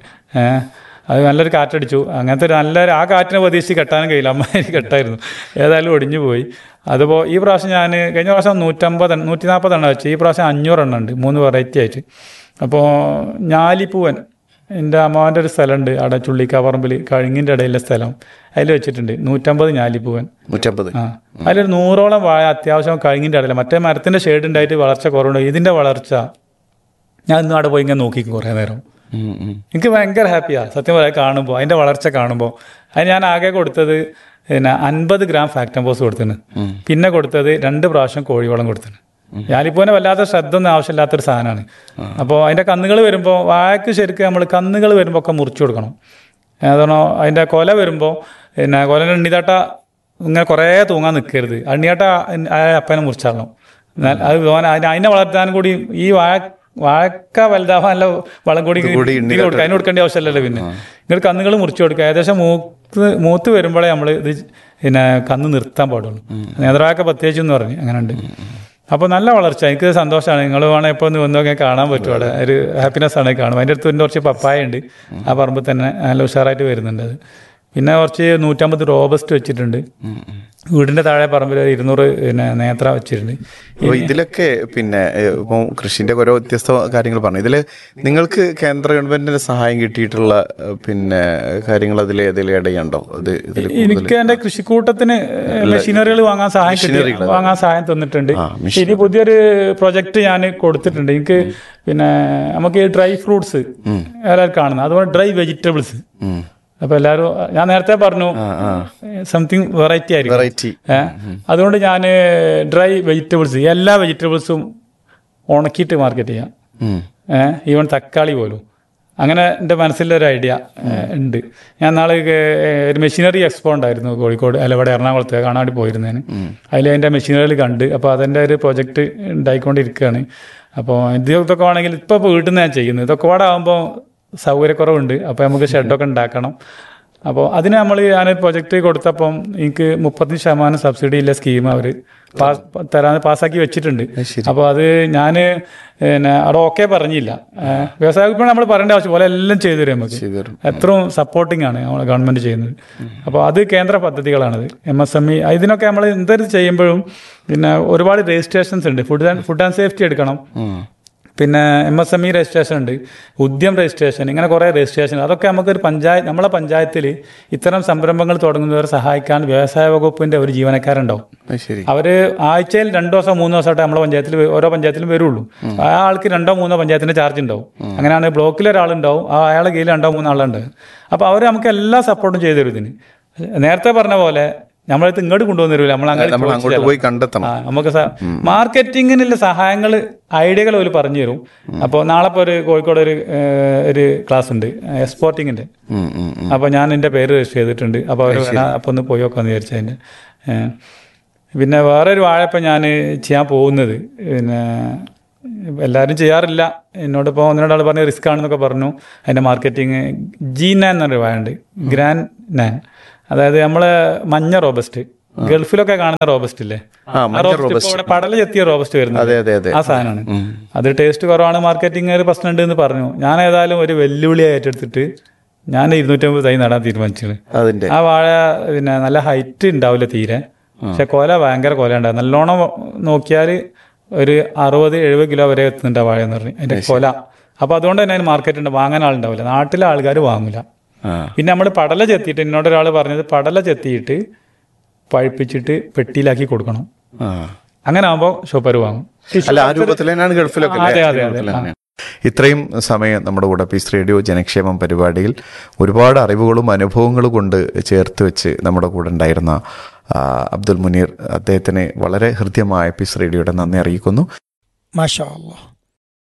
അത് നല്ലൊരു കാറ്റടിച്ചു. അങ്ങനത്തെ നല്ലൊരു ആ കാറ്റിനെ പ്രതീക്ഷിച്ച് കെട്ടാനും കഴിയില്ല, അമ്മ കെട്ടായിരുന്നു. ഏതായാലും ഒടിഞ്ഞു പോയി. അതിപ്പോൾ ഈ പ്രാവശ്യം ഞാൻ കഴിഞ്ഞ പ്രാവശ്യം 140 എണ്ണം വെച്ചു. ഈ പ്രാവശ്യം 500 എണ്ണം ഉണ്ട്, 3 വെറൈറ്റി ആയിട്ട്. അപ്പോൾ ഞാലിപ്പൂവൻ, എൻ്റെ അമ്മാവൻ്റെ ഒരു സ്ഥലമുണ്ട് അവിടെ ചുള്ളിക്കാപ്പറമ്പിൽ, കഴുങ്ങിൻ്റെ ഇടയിലെ സ്ഥലം, അതിൽ വെച്ചിട്ടുണ്ട് 150 ഞാലിപ്പൂവൻ. 150. അതിലൊരു 100ഓളം വാഴ അത്യാവശ്യം കഴുങ്ങിൻ്റെ ഇടയില്ല. മറ്റേ മരത്തിൻ്റെ ഷെയ്ഡ് ഉണ്ടായിട്ട് വളർച്ച കുറവുണ്ട്. ഇതിൻ്റെ വളർച്ച ഞാൻ ഇന്നും അവിടെ പോയി ഇങ്ങനെ നോക്കിക്കും കുറേ നേരം. എനിക്ക് ഭയങ്കര ഹാപ്പിയാണ് സത്യം പറയാൻ കാണുമ്പോൾ, അതിൻ്റെ വളർച്ച കാണുമ്പോൾ. അത് ഞാൻ ആകെ കൊടുത്തത് 50 ഗ്രാം ഫാക്ടംബോസ് കൊടുത്തിന്. പിന്നെ കൊടുത്തത് 2 പ്രാവശ്യം കോഴിവളം കൊടുത്തിന്. ഞാലിപ്പൂവിനെ വല്ലാത്ത ശ്രദ്ധ ഒന്നും ആവശ്യമില്ലാത്തൊരു സാധനമാണ്. അപ്പോൾ അതിൻ്റെ കന്നുകൾ വരുമ്പോൾ, വാഴക്ക് ശരിക്കും നമ്മൾ കന്നുകൾ വരുമ്പോൾ ഒക്കെ മുറിച്ചു കൊടുക്കണം. അതാണോ അതിൻ്റെ കൊല വരുമ്പോൾ കൊലൻ്റെ എണ്ണിതാട്ട ഇങ്ങനെ കുറേ തൂങ്ങാൻ നിൽക്കരുത്. അണ്ണിയാട്ട അപ്പനെ മുറിച്ചാടണം. അതിനെ വളർത്താൻ കൂടി ഈ വാഴക്ക വലുതാവാൻ നല്ല വളം കൂടി കൊടുക്കുക, അതിന് കൊടുക്കേണ്ട ആവശ്യമില്ലല്ലോ. പിന്നെ ഇങ്ങനെ കന്നുകൾ മുറിച്ചു കൊടുക്കുക. ഏകദേശം മൂത്ത് വരുമ്പോഴേ നമ്മൾ ഇത് കന്ന് നിർത്താൻ പാടുള്ളൂ. നേന്ത്രവാഴക്ക പ്രത്യേകിച്ച് എന്ന് പറഞ്ഞ് അങ്ങനെ ഉണ്ട്. അപ്പോൾ നല്ല വളർച്ച, എനിക്ക് സന്തോഷമാണ്. നിങ്ങൾ വേണമെങ്കിൽ ഇപ്പോൾ ഒന്ന് വന്നൊക്കെ കാണാൻ പറ്റും. അവിടെ ഒരു ഹാപ്പിനെസ് ആണ് കാണും. അതിൻ്റെ അടുത്ത് കുറച്ച് പപ്പായ ഉണ്ട്, ആ പറമ്പിൽ തന്നെ നല്ല ഉഷാറായിട്ട് വരുന്നുണ്ട്. അത് പിന്നെ കുറച്ച് 150 റോബസ്റ്റ് വെച്ചിട്ടുണ്ട്. വീടിൻ്റെ താഴെ പറമ്പിൽ 200 നേത്ര വെച്ചിട്ടുണ്ട്. ഇതിലൊക്കെ പിന്നെ ഇപ്പോൾ കൃഷിൻ്റെ ഓരോ വ്യത്യസ്ത കാര്യങ്ങൾ പറഞ്ഞു. ഇതിൽ നിങ്ങൾക്ക് കേന്ദ്ര ഗവൺമെന്റിന്റെ സഹായം കിട്ടിയിട്ടുള്ള പിന്നെ കാര്യങ്ങൾ അതിൽ ഏതെങ്കിലും ഇടയുണ്ടോ? എനിക്ക് എൻ്റെ കൃഷിക്കൂട്ടത്തിന് മെഷീനറികൾ വാങ്ങാൻ സഹായം തന്നിട്ടുണ്ട്. ഇനി പുതിയൊരു പ്രൊജക്ട് ഞാൻ കൊടുത്തിട്ടുണ്ട്. എനിക്ക് പിന്നെ നമുക്ക് ഡ്രൈ ഫ്രൂട്ട്സ് എല്ലാവരും കാണുന്നത്, അതുപോലെ ഡ്രൈ വെജിറ്റബിൾസ്. അപ്പൊ എല്ലാവരും, ഞാൻ നേരത്തെ പറഞ്ഞു സംതിങ് വെറൈറ്റി ആയിരിക്കും. അതുകൊണ്ട് ഞാൻ ഡ്രൈ വെജിറ്റബിൾസ്, എല്ലാ വെജിറ്റബിൾസും ഉണക്കിയിട്ട് മാർക്കറ്റ് ചെയ്യാം. ഈവൻ തക്കാളി പോലും. അങ്ങനെ എൻ്റെ മനസ്സിലൊരു ഐഡിയ ഉണ്ട്. ഞാൻ നാളെ ഒരു മെഷീനറി എക്സ്പോ ഉണ്ടായിരുന്നു കോഴിക്കോട്, അല്ല ഇവിടെ എറണാകുളത്ത് കാണാൻ വേണ്ടി പോയിരുന്നതിന്. അതിൽ അതിൻ്റെ മെഷീനറികൾ കണ്ട്. അപ്പോൾ അതിൻ്റെ ഒരു പ്രൊജക്റ്റ് ഉണ്ടായിക്കൊണ്ടിരിക്കുകയാണ്. അപ്പോൾ ഇതൊക്കെ ആണെങ്കിൽ ഇപ്പോൾ വീട്ടിൽ നിന്ന് ഞാൻ ചെയ്യുന്നത്. ഇതൊക്കെ കൂടെ ആകുമ്പോൾ സൗകര്യക്കുറവുണ്ട്. അപ്പോൾ നമുക്ക് ഷെഡൊക്കെ ഉണ്ടാക്കണം. അപ്പോൾ അതിന് ഞാനൊരു പ്രൊജക്റ്റ് കൊടുത്തപ്പം എനിക്ക് 30% സബ്സിഡി ഇല്ല സ്കീം അവർ പാസ്സാക്കി വെച്ചിട്ടുണ്ട്. അപ്പോൾ അത് ഞാൻ അവിടെ ഓക്കെ പറഞ്ഞില്ല. വ്യവസായികൾ നമ്മൾ പറയേണ്ട ആവശ്യം പോലെ എല്ലാം ചെയ്തു തരും നമുക്ക്. എത്രയും സപ്പോർട്ടിങ് ആണ് നമ്മൾ ഗവൺമെൻറ് ചെയ്യുന്നത്. അപ്പോൾ അത് കേന്ദ്ര പദ്ധതികളാണത്. MSME ഇതിനൊക്കെ നമ്മൾ എന്തൊരു ചെയ്യുമ്പോഴും പിന്നെ ഒരുപാട് രജിസ്ട്രേഷൻസ് ഉണ്ട്. ഫുഡ് ആൻഡ് സേഫ്റ്റി എടുക്കണം, പിന്നെ MSME രജിസ്ട്രേഷൻ ഉണ്ട്, ഉദ്യം രജിസ്ട്രേഷൻ, ഇങ്ങനെ കുറേ രജിസ്ട്രേഷൻ. അതൊക്കെ നമുക്കൊരു നമ്മളെ പഞ്ചായത്തിൽ ഇത്തരം സംരംഭങ്ങൾ തുടങ്ങുന്നവരെ സഹായിക്കാൻ വ്യവസായ വകുപ്പിന്റെ ഒരു ജീവനക്കാരുണ്ടാവും. അവർ ആഴ്ചയിൽ 2 ദിവസം 3 ദിവസമായിട്ട് നമ്മളെ പഞ്ചായത്തിൽ ഓരോ പഞ്ചായത്തിലും വരുള്ളൂ. ആ ആൾക്ക് 2-3 പഞ്ചായത്തിന്റെ ചാർജ് ഉണ്ടാവും. അങ്ങനെയാണ് ബ്ലോക്കിൽ ഒരാളുണ്ടാവും, അയാളെ കീഴിൽ 2-3 ആളുണ്ട്. അപ്പോൾ അവർ നമുക്ക് എല്ലാ സപ്പോർട്ടും ചെയ്തു തരും. ഇതിന് നേരത്തെ പറഞ്ഞ പോലെ നമ്മളടുത്ത് ഇങ്ങോട്ട് കൊണ്ടുവന്നു തരില്ല, അങ്ങോട്ട് പോയി കണ്ടെത്തണം. നമുക്ക് മാർക്കറ്റിങ്ങിനുള്ള സഹായങ്ങൾ, ഐഡിയകൾ അവർ പറഞ്ഞു തരും. അപ്പോൾ നാളെ ഇപ്പോൾ കോഴിക്കോട് ഒരു ക്ലാസ് ഉണ്ട് എക്സ്പോർട്ടിങ്ങിന്റെ. അപ്പോൾ ഞാൻ എൻ്റെ പേര് രജിസ്റ്റർ ചെയ്തിട്ടുണ്ട്. അപ്പോൾ അവർ അപ്പോൾ ഒന്ന് പോയി നോക്കാമെന്ന് വിചാരിച്ചതിൻ്റെ. പിന്നെ വേറൊരു വാഴപ്പം ഞാൻ ചെയ്യാൻ പോകുന്നത്, പിന്നെ എല്ലാവരും ചെയ്യാറില്ല. എന്നോടിപ്പോൾ ഒന്നിനോടാൾ പറഞ്ഞ് റിസ്ക് ആണെന്നൊക്കെ പറഞ്ഞു. അതിൻ്റെ മാർക്കറ്റിങ് G9 എന്നൊരു വാഴയുണ്ട്, ഗ്രാൻഡ് 9. അതായത് നമ്മള് മഞ്ഞ റോബസ്റ്റ്, ഗൾഫിലൊക്കെ കാണുന്ന റോബസ്റ്റ് ഇല്ലേ, ഇവിടെ പടല ചെത്തിയ റോബസ്റ്റ് വരുന്നത് ആ സാധനമാണ്. അത് ടേസ്റ്റ് കുറവാണ്, മാർക്കറ്റിംഗ് ഒരു പ്രശ്നമുണ്ട് എന്ന് പറഞ്ഞു. ഞാൻ ഏതായാലും ഒരു വെല്ലുവിളി ഏറ്റെടുത്തിട്ട് ഞാൻ 250 തൈ നടാൻ തീരുമാനിച്ചത്. ആ വാഴ പിന്നെ നല്ല ഹൈറ്റ് ഉണ്ടാവില്ല തീരെ, പക്ഷെ കൊല ഭയങ്കര കൊല ഉണ്ടാവും. നല്ലോണം നോക്കിയാൽ ഒരു 60-70 കിലോ വരെ എത്തുന്നുണ്ട് ആ വാഴ എന്ന് പറഞ്ഞ് അതിന്റെ കൊല. അപ്പൊ അതുകൊണ്ട് തന്നെ അതിന് മാർക്കറ്റ് ഉണ്ട്, വാങ്ങാൻ ആളുണ്ടാവില്ല, നാട്ടിലെ ആൾക്കാർ വാങ്ങില്ല. പിന്നെ നമ്മൾ പടല ചെത്തിയിട്ട്, എന്നോടൊരാൾ പറഞ്ഞത് പടല ചെത്തിയിട്ട് പഴുപ്പിച്ചിട്ട് പെട്ടിയിലാക്കി കൊടുക്കണം. അങ്ങനെ ആകുമ്പോൾ ഷോപ്പർ വാങ്ങും. അതെ അതെ അതെ. ഇത്രയും സമയം നമ്മുടെ കൂടെ പീസ് റേഡിയോ ജനക്ഷേമം പരിപാടിയിൽ ഒരുപാട് അറിവുകളും അനുഭവങ്ങളും കൊണ്ട് ചേർത്ത് വെച്ച് നമ്മുടെ കൂടെ ഉണ്ടായിരുന്ന അബ്ദുൽ മുനീർ, അദ്ദേഹത്തിന് വളരെ ഹൃദ്യമായ പീസ് റേഡിയോയുടെ നന്ദി അറിയിക്കുന്നു. മാഷാ അല്ലാഹ്.